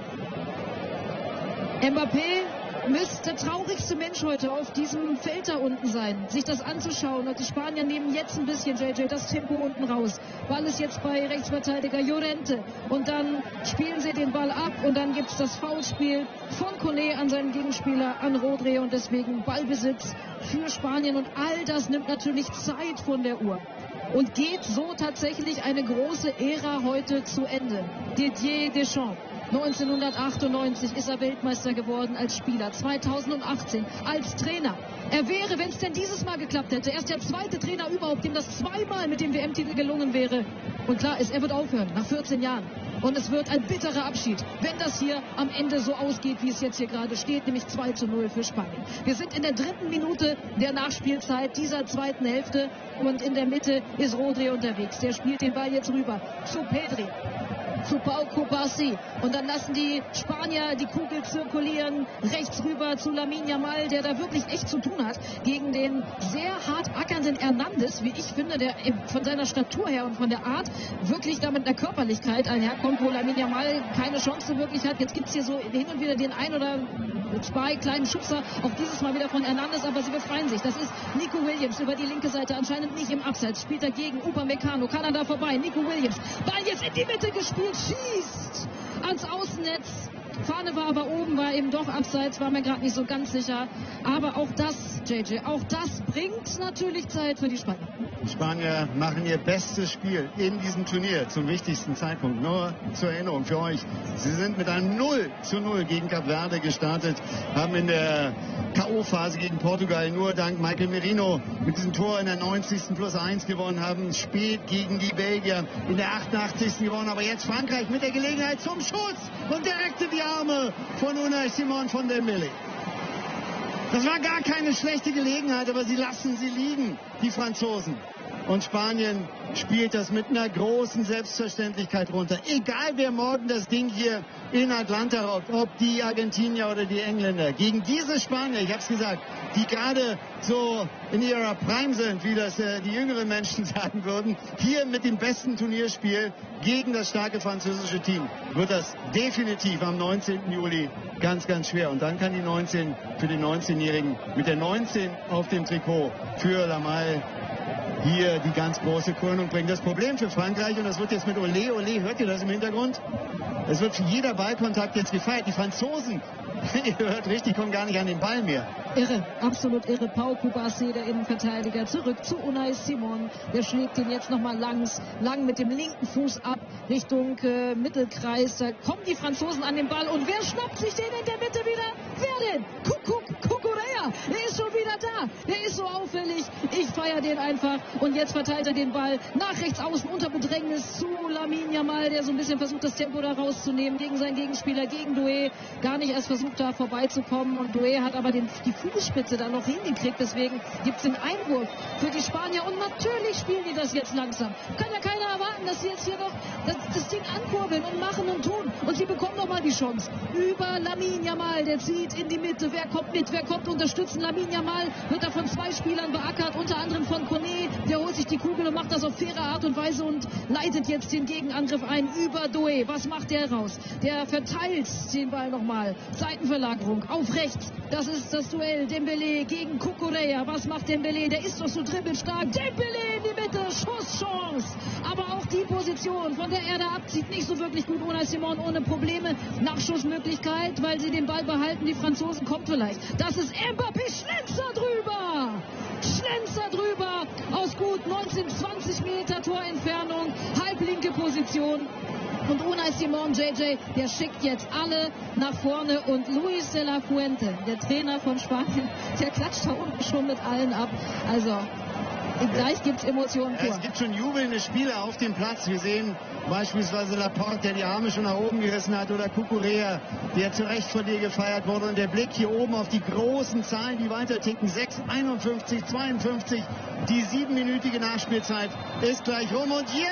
Mbappé müsste der traurigste Mensch heute auf diesem Feld da unten sein, sich das anzuschauen. Und die Spanier nehmen jetzt ein bisschen, J J, das Tempo unten raus. Ball ist jetzt bei Rechtsverteidiger Llorente. Und dann spielen sie den Ball ab und dann gibt es das Foulspiel von Kone an seinen Gegenspieler, an Rodri. Und deswegen Ballbesitz für Spanien. Und all das nimmt natürlich Zeit von der Uhr. Und geht so tatsächlich eine große Ära heute zu Ende. Didier Deschamps. neunzehnhundertachtundneunzig ist er Weltmeister geworden als Spieler, zweitausendachtzehn als Trainer. Er wäre, wenn es denn dieses Mal geklappt hätte, erst der zweite Trainer überhaupt, dem das zweimal mit dem W M-Titel gelungen wäre. Und klar ist, er wird aufhören, nach vierzehn Jahren. Und es wird ein bitterer Abschied, wenn das hier am Ende so ausgeht, wie es jetzt hier gerade steht, nämlich zwei zu null für Spanien. Wir sind in der dritten Minute der Nachspielzeit dieser zweiten Hälfte und in der Mitte ist Rodri unterwegs. Der spielt den Ball jetzt rüber zu Pedri, zu Pau Cubarsí. Und dann lassen die Spanier die Kugel zirkulieren, rechts rüber zu Lamine Yamal, der da wirklich echt zu tun hat gegen den sehr hart ackernden Hernandez, wie ich finde, der von seiner Statur her und von der Art wirklich da mit einer Körperlichkeit einherkommt, wo Lamine Yamal keine Chance wirklich hat. Jetzt gibt es hier so hin und wieder den ein oder zwei kleinen Schubser, auch dieses Mal wieder von Hernandez, aber sie befreien sich. Das ist Nico Williams über die linke Seite, anscheinend nicht im Abseits, spielt dagegen Upamecano, kann er da vorbei, Nico Williams, Ball jetzt in die Mitte gespielt, schießt ans Außennetz. Fahne war aber oben, war eben doch abseits, war mir gerade nicht so ganz sicher. Aber auch das, J J, auch das bringt natürlich Zeit für die Spanier. Die Spanier machen ihr bestes Spiel in diesem Turnier zum wichtigsten Zeitpunkt. Nur zur Erinnerung für euch, sie sind mit einem null zu null gegen Kap Verde gestartet, haben in der K O-Phase gegen Portugal nur dank Michael Merino mit diesem Tor in der neunzigsten plus eins gewonnen, haben spät gegen die Belgier in der achtundachtzigsten gewonnen, aber jetzt Frankreich mit der Gelegenheit zum Schuss und direkt in die Arme von Unai Simon von Dembélé. Das war gar keine schlechte Gelegenheit, aber sie lassen sie liegen, die Franzosen. Und Spanien spielt das mit einer großen Selbstverständlichkeit runter. Egal wer morgen das Ding hier in Atlanta raubt, ob die Argentinier oder die Engländer. Gegen diese Spanier, ich habe es gesagt, die gerade so in ihrer Prime sind, wie das äh, die jüngeren Menschen sagen würden, hier mit dem besten Turnierspiel gegen das starke französische Team, wird das definitiv am neunzehnten Juli ganz, ganz schwer. Und dann kann die neunzehn für den neunzehnjährigen mit der neunzehn auf dem Trikot für Yamal hier die ganz große Krönung bringen. Das Problem für Frankreich, und das wird jetzt mit Olé, Olé, hört ihr das im Hintergrund? Es wird für jeder Ballkontakt jetzt gefeiert. Die Franzosen, ihr hört richtig, kommen gar nicht an den Ball mehr. Irre, absolut irre. Pau Kubasi, der Innenverteidiger, zurück zu Unai Simon. Der schlägt ihn jetzt nochmal langs, lang mit dem linken Fuß ab Richtung äh, Mittelkreis. Da kommen die Franzosen an den Ball. Und wer schnappt sich den in der Mitte wieder? Wer denn? Kuckuck, Kukurea. Der ist schon wieder da. Der ist so auffällig. Ich feiere den einfach. Und jetzt verteilt er den Ball nach rechts außen unter Bedrängnis zu Lamine Yamal, der so ein bisschen versucht, das Tempo da rauszunehmen gegen seinen Gegenspieler, gegen Doué. Gar nicht erst versucht, da vorbeizukommen. Und Doué hat aber den, die Fußspitze da noch hingekriegt. Deswegen gibt es den Einwurf für die Spanier. Und natürlich spielen die das jetzt langsam. Kann ja keiner erwarten, dass sie jetzt hier noch das, das Ding ankurbeln und machen und tun. Und sie bekommen noch mal die Chance. Über Lamine Yamal, der zieht in die Mitte. Wer kommt mit? Wer kommt unterstützen? Lamine Yamal wird da von zwei Spielern beackert, unter anderem von Koné. Der holt sich die Kugel und macht das auf faire Art und Weise und leitet jetzt den Gegenangriff ein über Doué. Was macht der raus? Der verteilt den Ball nochmal. Seitenverlagerung auf rechts. Das ist das Duell. Dembélé gegen Kukurea. Was macht Dembélé? Der ist doch so dribbelstark. Dembélé in die Mitte. Schusschance. Aber auch die Position, von der er da abzieht, nicht so wirklich gut. Unai Simon ohne Probleme. Nachschussmöglichkeit, weil sie den Ball behalten. Die Franzosen kommt vielleicht. Das ist Mbappé. Schlenzer drüber. Schlenzer drüber. Aus gut neunzehn, zwanzig Meter Torentfernung. Halblinke Position. Und Unai Simon, J J, der schickt jetzt alle nach vorne. Und Luis de la Fuente, der Trainer von Spanien, der klatscht da unten schon mit allen ab. Also, gleich gibt es Emotionen vor. Es gibt schon jubelnde Spieler auf dem Platz. Wir sehen beispielsweise Laporte, der die Arme schon nach oben gerissen hat, oder Kukurea, der zu Recht von dir gefeiert wurde. Und der Blick hier oben auf die großen Zahlen, die weiter ticken. sechs einundfünfzig, zweiundfünfzig. Die siebenminütige Nachspielzeit ist gleich rum. Und jetzt